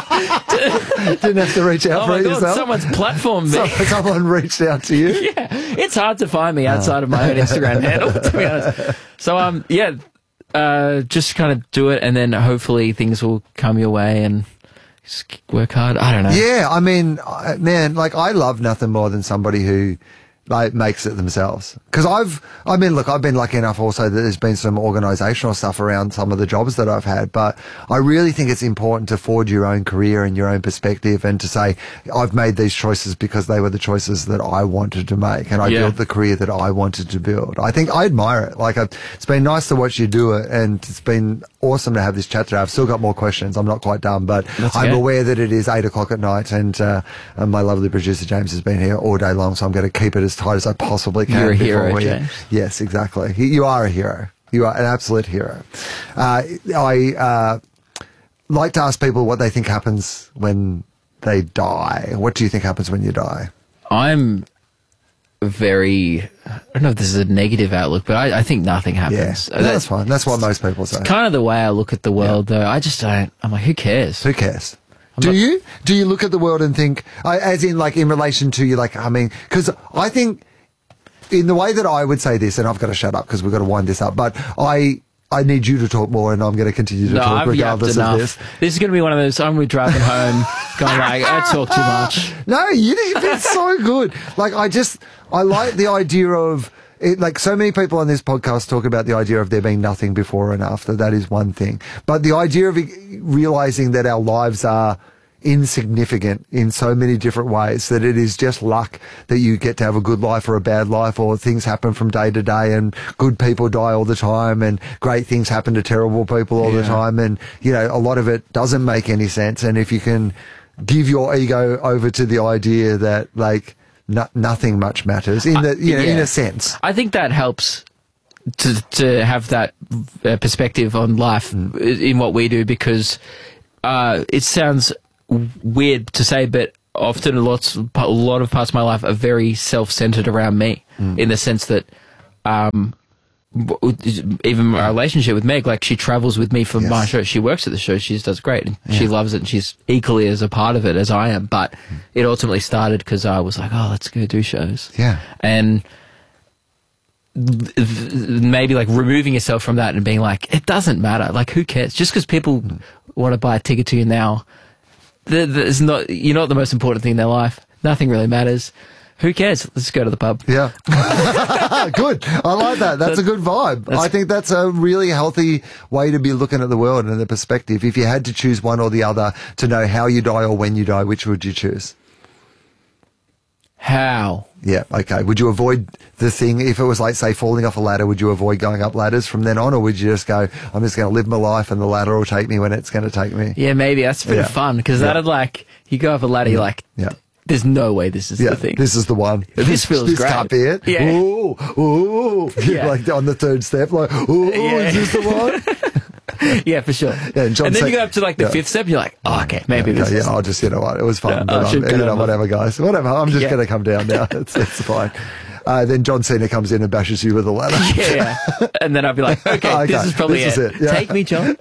Didn't have to reach out Oh for my it god, yourself. someone's platformed me. Some- Someone reached out to you. Yeah, it's hard to find me outside of my own Instagram handle, to be honest. So, um, yeah, uh, just kind of do it, and then hopefully things will come your way, and just work hard. I don't know. Yeah, I mean, I- man, like I love nothing more than somebody who like makes it themselves. Because I've, I mean, look, I've been lucky enough also that there's been some organisational stuff around some of the jobs that I've had, but I really think it's important to forge your own career and your own perspective, and to say I've made these choices because they were the choices that I wanted to make, and I Yeah. built the career that I wanted to build. I think I admire it. Like, I, it's been nice to watch you do it, and it's been awesome to have this chat today. I've still got more questions. I'm not quite done, but That's I'm okay. aware that it is eight o'clock at night, and, uh, and my lovely producer James has been here all day long, so I'm going to keep it as tight as I possibly can. You're a before hero, we- James. Yes, exactly. You you are a hero. You are an absolute hero. Uh, I uh, like to ask people what they think happens when they die. What do you think happens when you die? I'm very. I don't know if this is a negative outlook, but I, I think nothing Yeah, happens. no, that's fine. That's what most people say. Kind of the way I look at the world, though. I just don't. I'm like, who cares? Who cares? Do not- you? Do you look at the world and think, uh, as in, like, in relation to you, like, I mean, because I think, in the way that I would say this, and I've got to shut up because we've got to wind this up, but I I need you to talk more, and I'm going to continue to No, talk I've yapped regardless of enough. this. This is going to be one of those. I'm going to be driving home, going like, I talk too much. No, you, you've been so good. Like, I just, I like the idea of, it, like, so many people on this podcast talk about the idea of there being nothing before and after. That is one thing. But the idea of realizing that our lives are insignificant in so many different ways that it is just luck that you get to have a good life or a bad life, or things happen from day to day and good people die all the time and great things happen to terrible people all Yeah. the time. And, you know, a lot of it doesn't make any sense. And if you can give your ego over to the idea that, like, no, nothing much matters in the, you know, yeah. in a sense. I think that helps to to have that uh, perspective on life Mm. in what we do, because uh, it sounds w- weird to say, but often lots a lot of parts of my life are very self-centered around me, Mm. in the sense that um, w- even my relationship with Meg, like, she travels with me for Yes. my show. She works at the show. She just does great. And she Yeah. loves it. And she's equally as a part of it as I am. But it ultimately started because I was like, oh, let's go do shows. Yeah. And th- th- maybe like removing yourself from that and being like, it doesn't matter. Like, who cares? Just because people want to buy a ticket to you now, th- there's not, you're not the most important thing in their life. Nothing really matters. Who cares? Let's go to the pub. Yeah. Good. I like that. That's a good vibe. I think that's a really healthy way to be looking at the world and the perspective. If you had to choose one or the other to know how you die or when you die, which would you choose? How? Yeah. Okay. Would you avoid the thing if it was like, say, falling off a ladder? Would you avoid going up ladders from then on, or would you just go, I'm just going to live my life and the ladder will take me when it's going to take me? Yeah, maybe that's a bit Yeah. of fun, because Yeah. that'd like, you go up a ladder, you're like, Yeah. there's no way this is Yeah, the thing. this is the one. This feels this great. can't be it. Yeah. Ooh, ooh. Yeah. Like on the third step, like, ooh, Yeah. is this the one? Yeah, for sure. Yeah, and John and then said- you go up to like the yeah. fifth step, you're like, oh, okay, maybe Okay, this yeah, is... I'll just, you know what, it was fun, Yeah, but I um, should you go know, down. whatever, guys, whatever. I'm just Yeah. going to come down now. It's, it's fine. Uh, then John Cena comes in and bashes you with a ladder. Yeah, yeah. And then I'd be like, okay, Okay, this is probably this it. is it, yeah. Take me, John.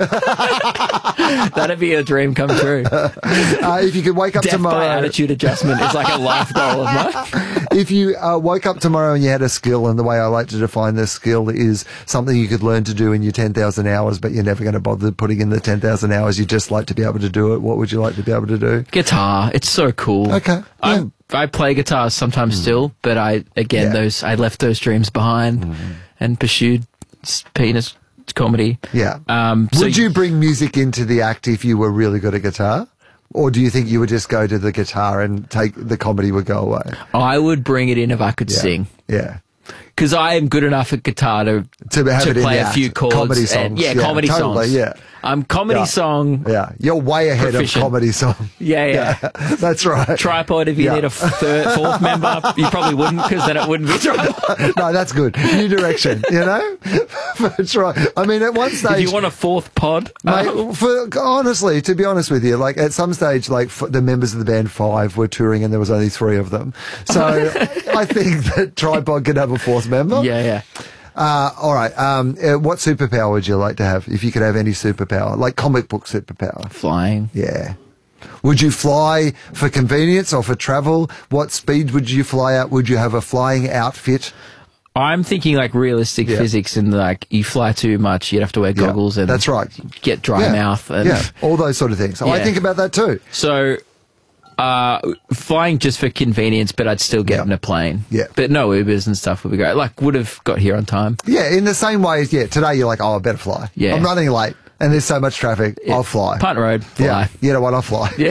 That'd be a dream come true. Uh, if you could wake up Death by tomorrow, attitude adjustment is like a life goal of mine. if you uh, woke up tomorrow and you had a skill, and the way I like to define this skill is something you could learn to do in your ten thousand hours, but you're never going to bother putting in the ten thousand hours. You just like to be able to do it. What would you like to be able to do? Guitar, it's so cool. Okay, I I play guitar sometimes still, but I again Yeah. those I left those dreams behind and pursued s- penis comedy. Yeah. Um, so Would you bring music into the act if you were really good at guitar? Or do you think you would just go to the guitar and take the comedy would go away? I would bring it in if I could Yeah. sing. Yeah. Because I am good enough at guitar to, To have it in play the a act. few chords. Comedy and- songs. yeah, Yeah, comedy totally, songs. yeah. Um, comedy Yeah. song. Yeah. You're way ahead Proficient. of comedy song. Yeah, yeah. That's right. Tripod, if you Yeah. need a third, fourth member, you probably wouldn't, because then it wouldn't be tripod. No, that's good. New direction, you know? That's right. I mean, at one stage... If you want a fourth pod, Mate, um, for, honestly, to be honest with you, like at some stage, like f- the members of the band Five were touring and there was only three of them. So I think that Tripod could have a fourth member. yeah, yeah. Uh, all right. Um, uh, what superpower would you like to have if you could have any superpower? Like comic book superpower? Flying. Yeah. Would you fly for convenience or for travel? What speed would you fly at? Would you have a flying outfit? I'm thinking like realistic Yeah. physics, and like you fly too much, you'd have to wear Yeah, goggles and that's right. get dry Yeah. mouth. And Yeah. All those sort of things. I Yeah. think about that too. So, uh, flying just for convenience, but I'd still get Yeah. in a plane. Yeah. But no Ubers and stuff would be great. Like, would have got here on time. Yeah. In the same way as, yeah, today you're like, oh, I better fly. Yeah. I'm running late and there's so much traffic. I'll fly. Punt road, fly. Yeah. You know what? I'll fly. Yeah.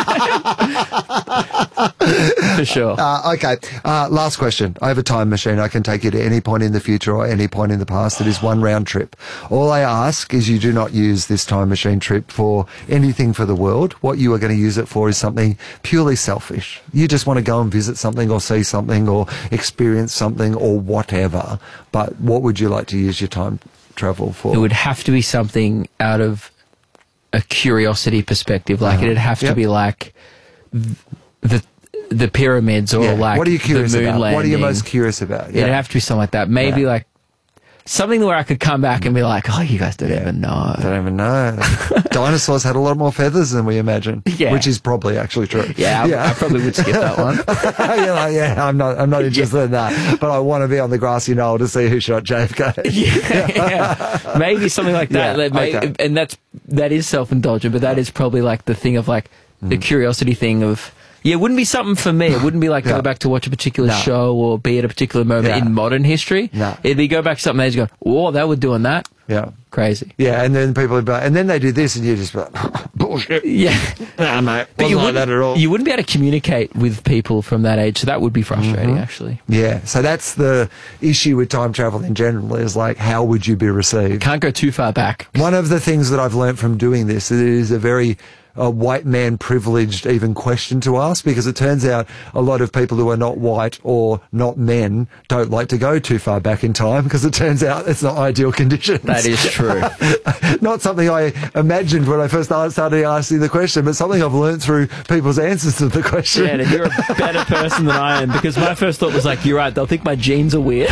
For sure. Uh, okay. Uh, last question. I have a time machine. I can take you to any point in the future or any point in the past. It is one round trip. All I ask is you do not use this time machine trip for anything for the world. What you are going to use it for is something purely selfish. You just want to go and visit something or see something or experience something or whatever. But what would you like to use your time travel for? It would have to be something out of a curiosity perspective. Like, Uh-huh. it'd have to Yep. be like the the pyramids, or Yeah. like what are you curious the moon about? landing. What are you most curious about? It'd have to be something like that. Maybe Yeah. like something where I could come back and be like, oh, you guys don't even know. I don't even know. Dinosaurs had a lot more feathers than we imagine, Yeah. which is probably actually true. Yeah, I, I probably would skip that one. You're like, yeah, I'm not, I'm not interested in that, but I want to be on the grassy knoll to see who shot J F K. yeah, yeah. Maybe something like that. Yeah, Like, may- okay. And that's that is self-indulgent, but that is probably like the thing of like the Mm. curiosity thing of. Yeah, it wouldn't be something for me. It wouldn't be like Yeah. go back to watch a particular No. show or be at a particular moment Yeah. in modern history. No. It'd be go back to something that's going, whoa, they were doing that. Yeah. Crazy. Yeah, and then people would be like, and then they do this, and you just be like, bullshit. Yeah. Nah, mate. But Wasn't you like wouldn't, that at all. you wouldn't be able to communicate with people from that age, so that would be frustrating, Mm-hmm. actually. Yeah, so that's the issue with time travel in general, is like, how would you be received? Can't go too far back. One of the things that I've learned from doing this, it is a very uh, white man privileged even question to ask, because it turns out a lot of people who are not white or not men don't like to go too far back in time, because it turns out it's not ideal conditions. That is true. Not something I imagined when I first started asking the question, but something I've learned through people's answers to the question. Yeah, and you're a better person than I am, because my first thought was like, you're right, they'll think my genes are weird.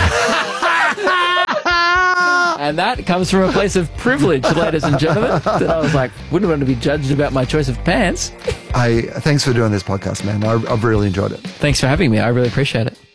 And that comes from a place of privilege, ladies and gentlemen, that I was like, wouldn't want to be judged about my choice of pants. Hey, thanks for doing this podcast, man. I, I've really enjoyed it. Thanks for having me. I really appreciate it.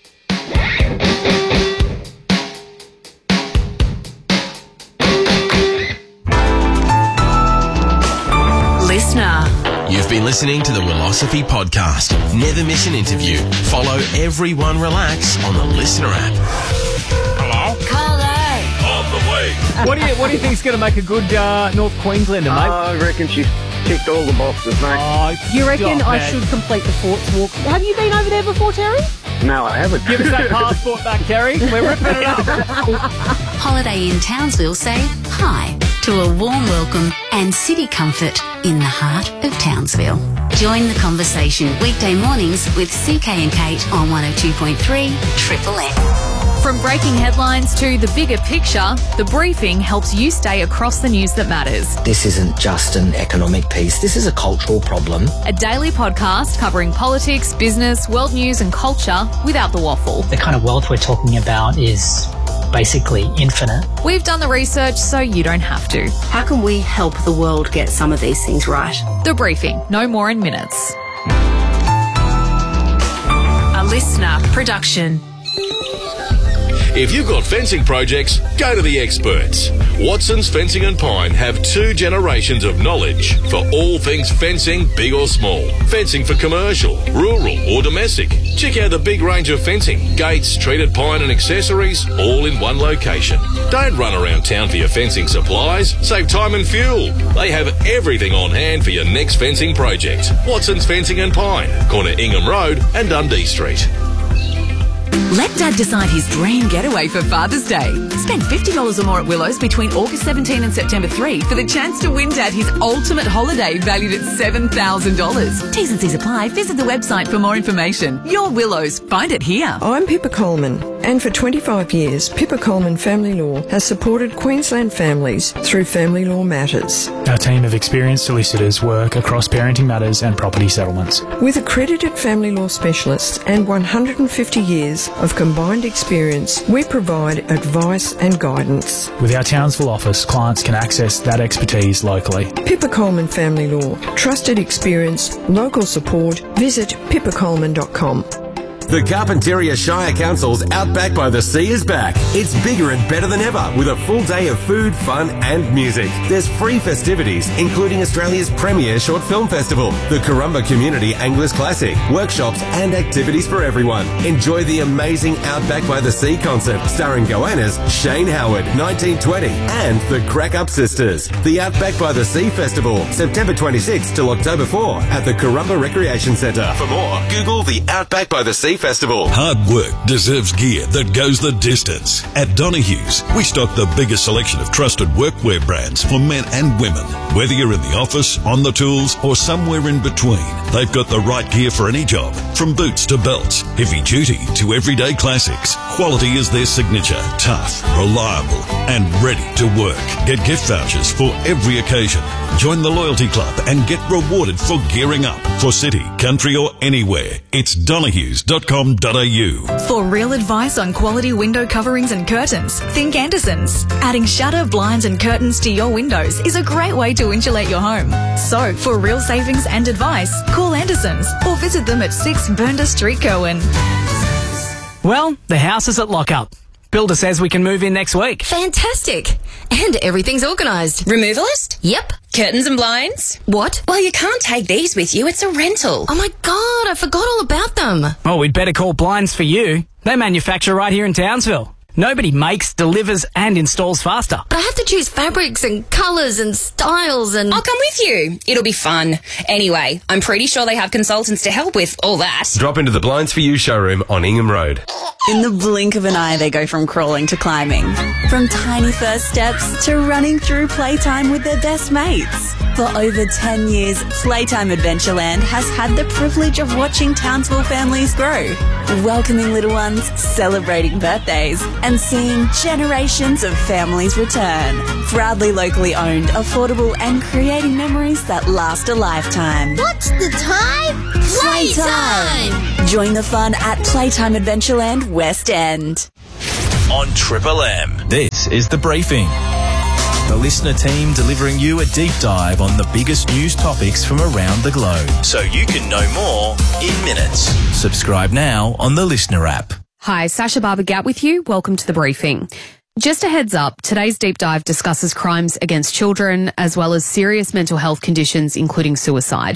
Listener. You've been listening to the Willosophy Podcast. Never miss an interview. Follow Everyone Relax on the Listener app. Hello? Carlo. On the way. What do you What do you think's going to make a good uh, North Queenslander, mate? I reckon she's ticked all the boxes, mate. Oh, You reckon stop, I man. should complete the Forts Walk? Have you been over there before, Terry? No, I haven't. Give us that passport back, Terry. We're ripping it up. Holiday in Townsville say hi to a warm welcome and city comfort in the heart of Townsville. Join the conversation weekday mornings with C K and Kate on one oh two point three Triple M. From breaking headlines to the bigger picture, The Briefing helps you stay across the news that matters. This isn't just an economic piece, this is a cultural problem. A daily podcast covering politics, business, world news and culture without the waffle. The kind of wealth we're talking about is basically infinite. We've done the research so you don't have to. How can we help the world get some of these things right? The Briefing, no more in minutes. A listener production. If you've got fencing projects, go to the experts. Watson's Fencing and Pine have two generations of knowledge for all things fencing, big or small. Fencing for commercial, rural or domestic. Check out the big range of fencing, gates, treated pine and accessories, all in one location. Don't run around town for your fencing supplies. Save time and fuel. They have everything on hand for your next fencing project. Watson's Fencing and Pine, corner Ingham Road and Dundee Street. Let Dad decide his dream getaway for Father's Day. Spend fifty dollars or more at Willows between August seventeenth and September third for the chance to win Dad his ultimate holiday valued at seven thousand dollars. T's and C's apply. Visit the website for more information. Your Willows. Find it here. I'm Pippa Coleman, and for twenty-five years, Pippa Coleman Family Law has supported Queensland families through family law matters. Our team of experienced solicitors work across parenting matters and property settlements. With accredited family law specialists and one hundred fifty years of combined experience, we provide advice and guidance. With our Townsville office, clients can access that expertise locally. Pippa Coleman Family Law. Trusted experience, local support. Visit pippa coleman dot com. The Carpentaria Shire Council's Outback by the Sea is back. It's bigger and better than ever with a full day of food, fun and music. There's free festivities, including Australia's premier short film festival, the Currumba Community Anglers Classic, workshops and activities for everyone. Enjoy the amazing Outback by the Sea concert starring Goannas, Shane Howard, nineteen twenty and the Crack Up Sisters. The Outback by the Sea Festival, September twenty-sixth till October fourth at the Currumba Recreation Centre. For more, Google the Outback by the Sea Festival. Hard work deserves gear that goes the distance. At Donohue's, we stock the biggest selection of trusted workwear brands for men and women. Whether you're in the office, on the tools, or somewhere in between, they've got the right gear for any job. From boots to belts, heavy duty to everyday classics. Quality is their signature. Tough, reliable, and ready to work. Get gift vouchers for every occasion. Join the Loyalty Club and get rewarded for gearing up. For city, country, or anywhere, it's donohues dot com dot a u. For real advice on quality window coverings and curtains, think Andersons. Adding shutter, blinds and curtains to your windows is a great way to insulate your home. So, for real savings and advice, call Andersons or visit them at six Burnda Street, Cohen. Well, the house is at lockup. Builder says we can move in next week. Fantastic. And everything's organised. Removalist? Yep. Curtains and blinds? What? Well, you can't take these with you. It's a rental. Oh my God, I forgot all about them. Oh, we'd better call Blinds for You. They manufacture right here in Townsville. Nobody makes, delivers and installs faster. But I have to choose fabrics and colours and styles and... I'll come with you. It'll be fun. Anyway, I'm pretty sure they have consultants to help with all that. Drop into the Blinds for You showroom on Ingham Road. In the blink of an eye, they go from crawling to climbing. From tiny first steps to running through playtime with their best mates. For over ten years, Playtime Adventureland has had the privilege of watching Townsville families grow, welcoming little ones, celebrating birthdays, and seeing generations of families return. Proudly locally owned, affordable, and creating memories that last a lifetime. What's the time? Playtime! Join the fun at Playtime Adventureland West End. On Triple M, this is The Briefing. The listener team delivering you a deep dive on the biggest news topics from around the globe, so you can know more in minutes. Subscribe now on the Listener app. Hi, Sasha Barber-Gatt with you. Welcome to The Briefing. Just a heads up, today's deep dive discusses crimes against children as well as serious mental health conditions, including suicide.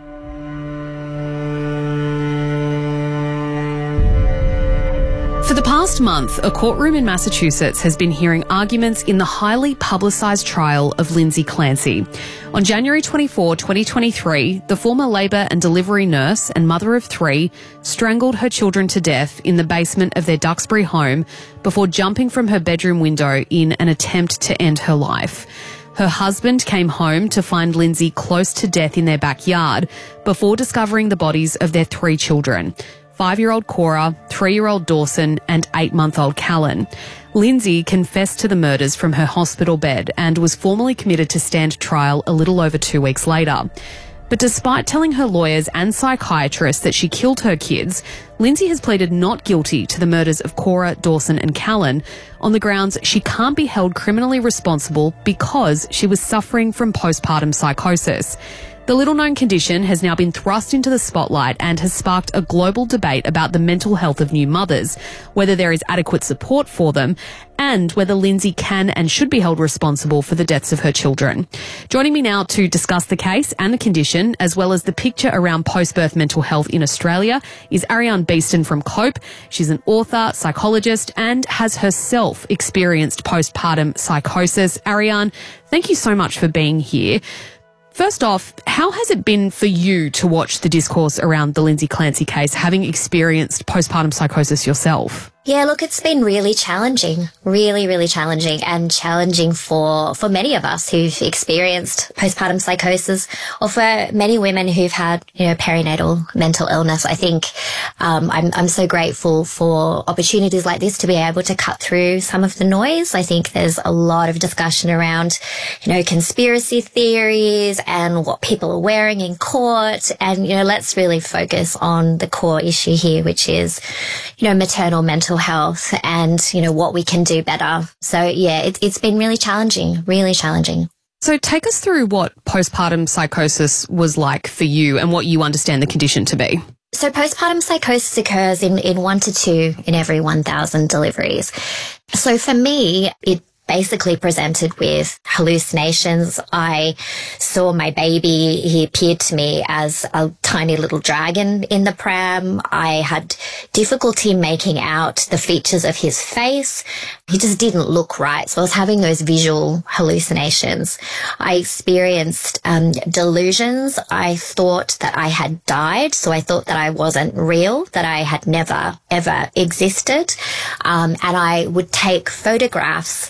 For the past month, a courtroom in Massachusetts has been hearing arguments in the highly publicised trial of Lindsay Clancy. On January twenty-fourth, twenty twenty-three, the former labour and delivery nurse and mother of three strangled her children to death in the basement of their Duxbury home before jumping from her bedroom window in an attempt to end her life. Her husband came home to find Lindsay close to death in their backyard before discovering the bodies of their three children. Five-year-old Cora, three-year-old Dawson and eight-month-old Callan. Lindsay confessed to the murders from her hospital bed and was formally committed to stand trial a little over two weeks later. But despite telling her lawyers and psychiatrists that she killed her kids, Lindsay has pleaded not guilty to the murders of Cora, Dawson and Callan on the grounds she can't be held criminally responsible because she was suffering from postpartum psychosis. The little-known condition has now been thrust into the spotlight and has sparked a global debate about the mental health of new mothers, whether there is adequate support for them, and whether Lindsay can and should be held responsible for the deaths of her children. Joining me now to discuss the case and the condition, as well as the picture around post-birth mental health in Australia, is Ariane Beeston from COPE. She's an author, psychologist, and has herself experienced postpartum psychosis. Ariane, thank you so much for being here. First off, how has it been for you to watch the discourse around the Lindsay Clancy case, having experienced postpartum psychosis yourself? Yeah, look, it's been really challenging, really, really challenging and challenging for, for many of us who've experienced postpartum psychosis or for many women who've had, you know, perinatal mental illness. I think, um, I'm, I'm so grateful for opportunities like this to be able to cut through some of the noise. I think there's a lot of discussion around, you know, conspiracy theories and what people are wearing in court. And, you know, let's really focus on the core issue here, which is, you know, maternal mental health and, you know, what we can do better. So, yeah, it, it's been really challenging, really challenging. So take us through what postpartum psychosis was like for you and what you understand the condition to be. So postpartum psychosis occurs in, in one to two in every one thousand deliveries. So for me, it basically presented with hallucinations. I saw my baby. He appeared to me as a tiny little dragon in the pram. I had difficulty making out the features of his face. He just didn't look right. So I was having those visual hallucinations. I experienced um, delusions. I thought that I had died. So I thought that I wasn't real, that I had never, ever existed. Um, and I would take photographs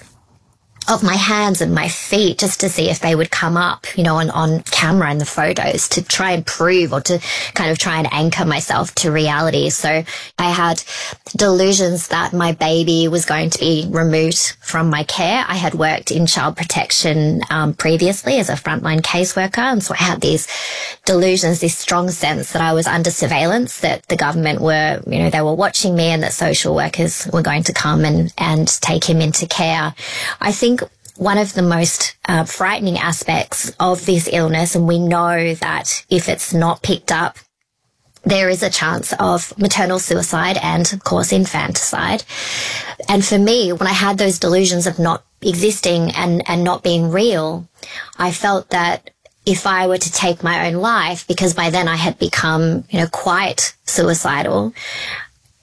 of my hands and my feet just to see if they would come up, you know, on, on camera in the photos to try and prove or to kind of try and anchor myself to reality. So I had delusions that my baby was going to be removed from my care. I had worked in child protection um, previously as a frontline caseworker. And so I had these delusions, this strong sense that I was under surveillance, that the government were, you know, they were watching me and that social workers were going to come and, and take him into care. I think one of the most uh, frightening aspects of this illness, and we know that if it's not picked up, there is a chance of maternal suicide and, of course, infanticide. And for me, when I had those delusions of not existing and, and not being real, I felt that if I were to take my own life, because by then I had become, you know, quite suicidal,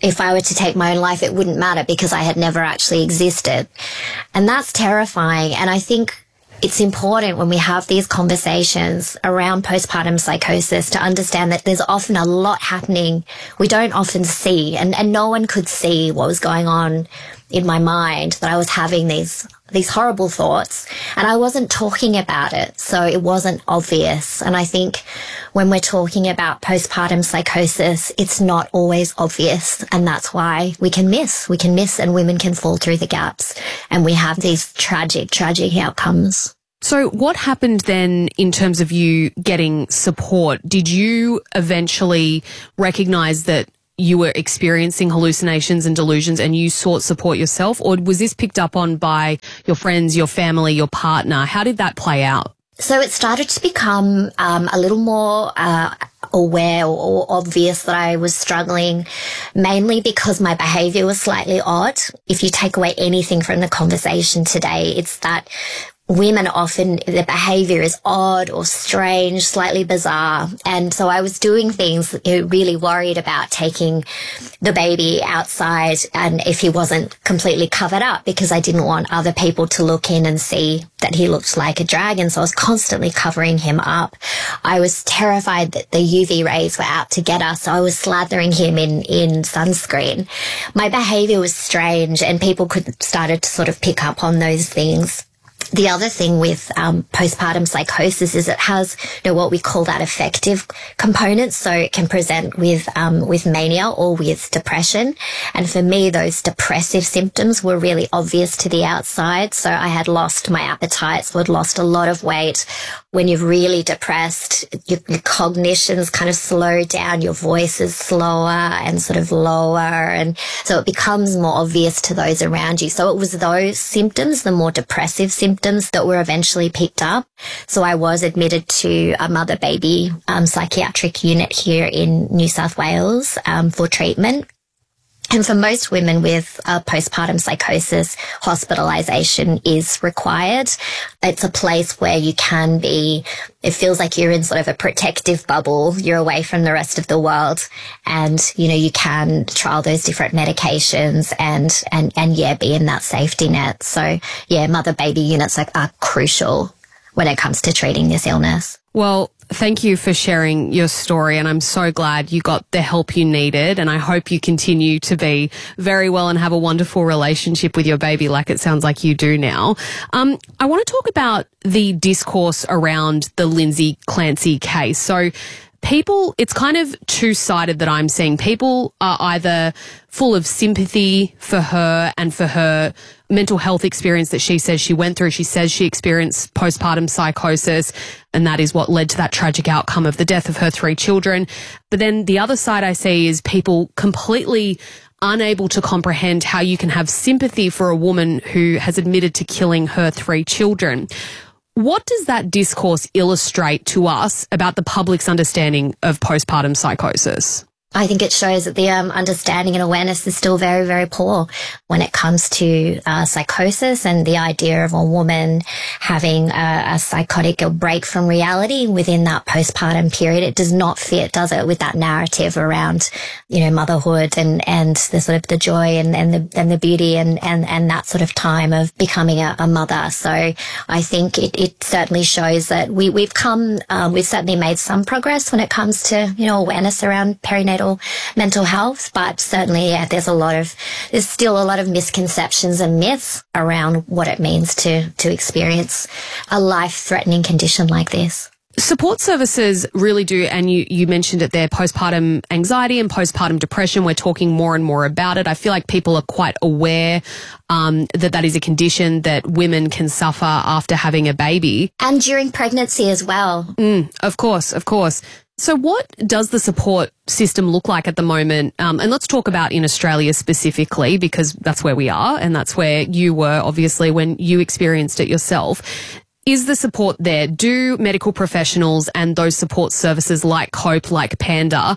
if I were to take my own life, it wouldn't matter because I had never actually existed. And that's terrifying. And I think it's important when we have these conversations around postpartum psychosis to understand that there's often a lot happening we don't often see, and, and no one could see what was going on in my mind, that I was having these these horrible thoughts and I wasn't talking about it, so it wasn't obvious. And I think when we're talking about postpartum psychosis, it's not always obvious, and that's why we can miss. We can miss and women can fall through the gaps, and we have these tragic, tragic outcomes. So what happened then in terms of you getting support? Did you eventually recognise that you were experiencing hallucinations and delusions and you sought support yourself, or was this picked up on by your friends, your family, your partner? How did that play out? So it started to become um, a little more uh, aware or, or obvious that I was struggling, mainly because my behaviour was slightly odd. If you take away anything from the conversation today, it's that women often, their behaviour is odd or strange, slightly bizarre. And so I was doing things, you know, really worried about taking the baby outside and if he wasn't completely covered up, because I didn't want other people to look in and see that he looked like a dragon. So I was constantly covering him up. I was terrified that the U V rays were out to get us, so I was slathering him in, in sunscreen. My behaviour was strange, and people could started to sort of pick up on those things. The other thing with um, postpartum psychosis is it has, you know, what we call that affective component. So it can present with um, with mania or with depression. And for me, those depressive symptoms were really obvious to the outside. So I had lost my appetite, so I'd lost a lot of weight. When you're really depressed, your, your cognition's kind of slowed down, your voice is slower and sort of lower. And so it becomes more obvious to those around you. So it was those symptoms, the more depressive symptoms, that were eventually picked up. So I was admitted to a mother-baby um, psychiatric unit here in New South Wales um, for treatment. And for most women with uh, postpartum psychosis, hospitalisation is required. It's a place where you can be, it feels like you're in sort of a protective bubble. You're away from the rest of the world, and, you know, you can trial those different medications and, and, and yeah, be in that safety net. So yeah, mother-baby units are, are crucial when it comes to treating this illness. Well, thank you for sharing your story, and I'm so glad you got the help you needed, and I hope you continue to be very well and have a wonderful relationship with your baby like it sounds like you do now. Um, I want to talk about the discourse around the Lindsay Clancy case. So people, it's kind of two-sided that I'm seeing. People are either full of sympathy for her and for her mental health experience that she says she went through. She says she experienced postpartum psychosis, and that is what led to that tragic outcome of the death of her three children. But then the other side I see is people completely unable to comprehend how you can have sympathy for a woman who has admitted to killing her three children. What does that discourse illustrate to us about the public's understanding of postpartum psychosis? I think it shows that the um, understanding and awareness is still very, very poor when it comes to uh, psychosis and the idea of a woman having a, a psychotic or break from reality within that postpartum period. It does not fit, does it, with that narrative around, you know, motherhood and, and the sort of the joy and, and the and the beauty and, and, and that sort of time of becoming a, a mother. So I think it, it certainly shows that we, we've come, um, we've certainly made some progress when it comes to, you know, awareness around perinatal mental health, but certainly yeah, there's a lot of there's still a lot of misconceptions and myths around what it means to to experience a life-threatening condition like this. Support services really do, and you, you mentioned it there, postpartum anxiety and postpartum depression. We're talking more and more about it. I feel like people are quite aware um, that that is a condition that women can suffer after having a baby. And during pregnancy as well. Mm, of course, of course. So what does the support system look like at the moment? Um, and let's talk about in Australia specifically, because that's where we are and that's where you were, obviously, when you experienced it yourself. Is the support there? Do medical professionals and those support services like COPE, like Panda,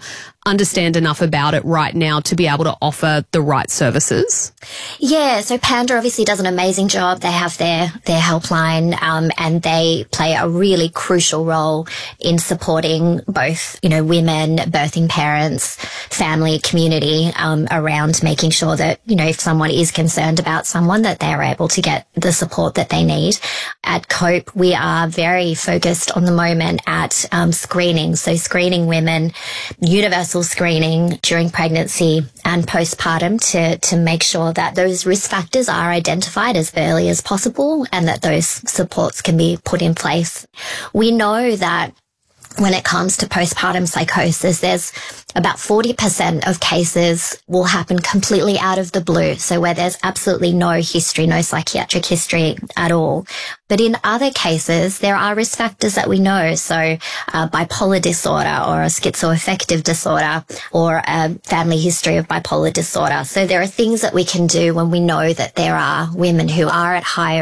understand enough about it right now to be able to offer the right services? Yeah, so Panda obviously does an amazing job. They have their, their helpline, um, and they play a really crucial role in supporting both, you know, women, birthing parents, family, community, um, around making sure that, you know, if someone is concerned about someone, that they're able to get the support that they need. At COPE, we are very focused on the moment at um, screening. So screening women, universal screening during pregnancy and postpartum to, to make sure that those risk factors are identified as early as possible and that those supports can be put in place. We know that when it comes to postpartum psychosis, there's about forty percent of cases will happen completely out of the blue. So where there's absolutely no history, no psychiatric history at all. But in other cases, there are risk factors that we know. So uh, bipolar disorder or a schizoaffective disorder or a family history of bipolar disorder. So there are things that we can do when we know that there are women who are at higher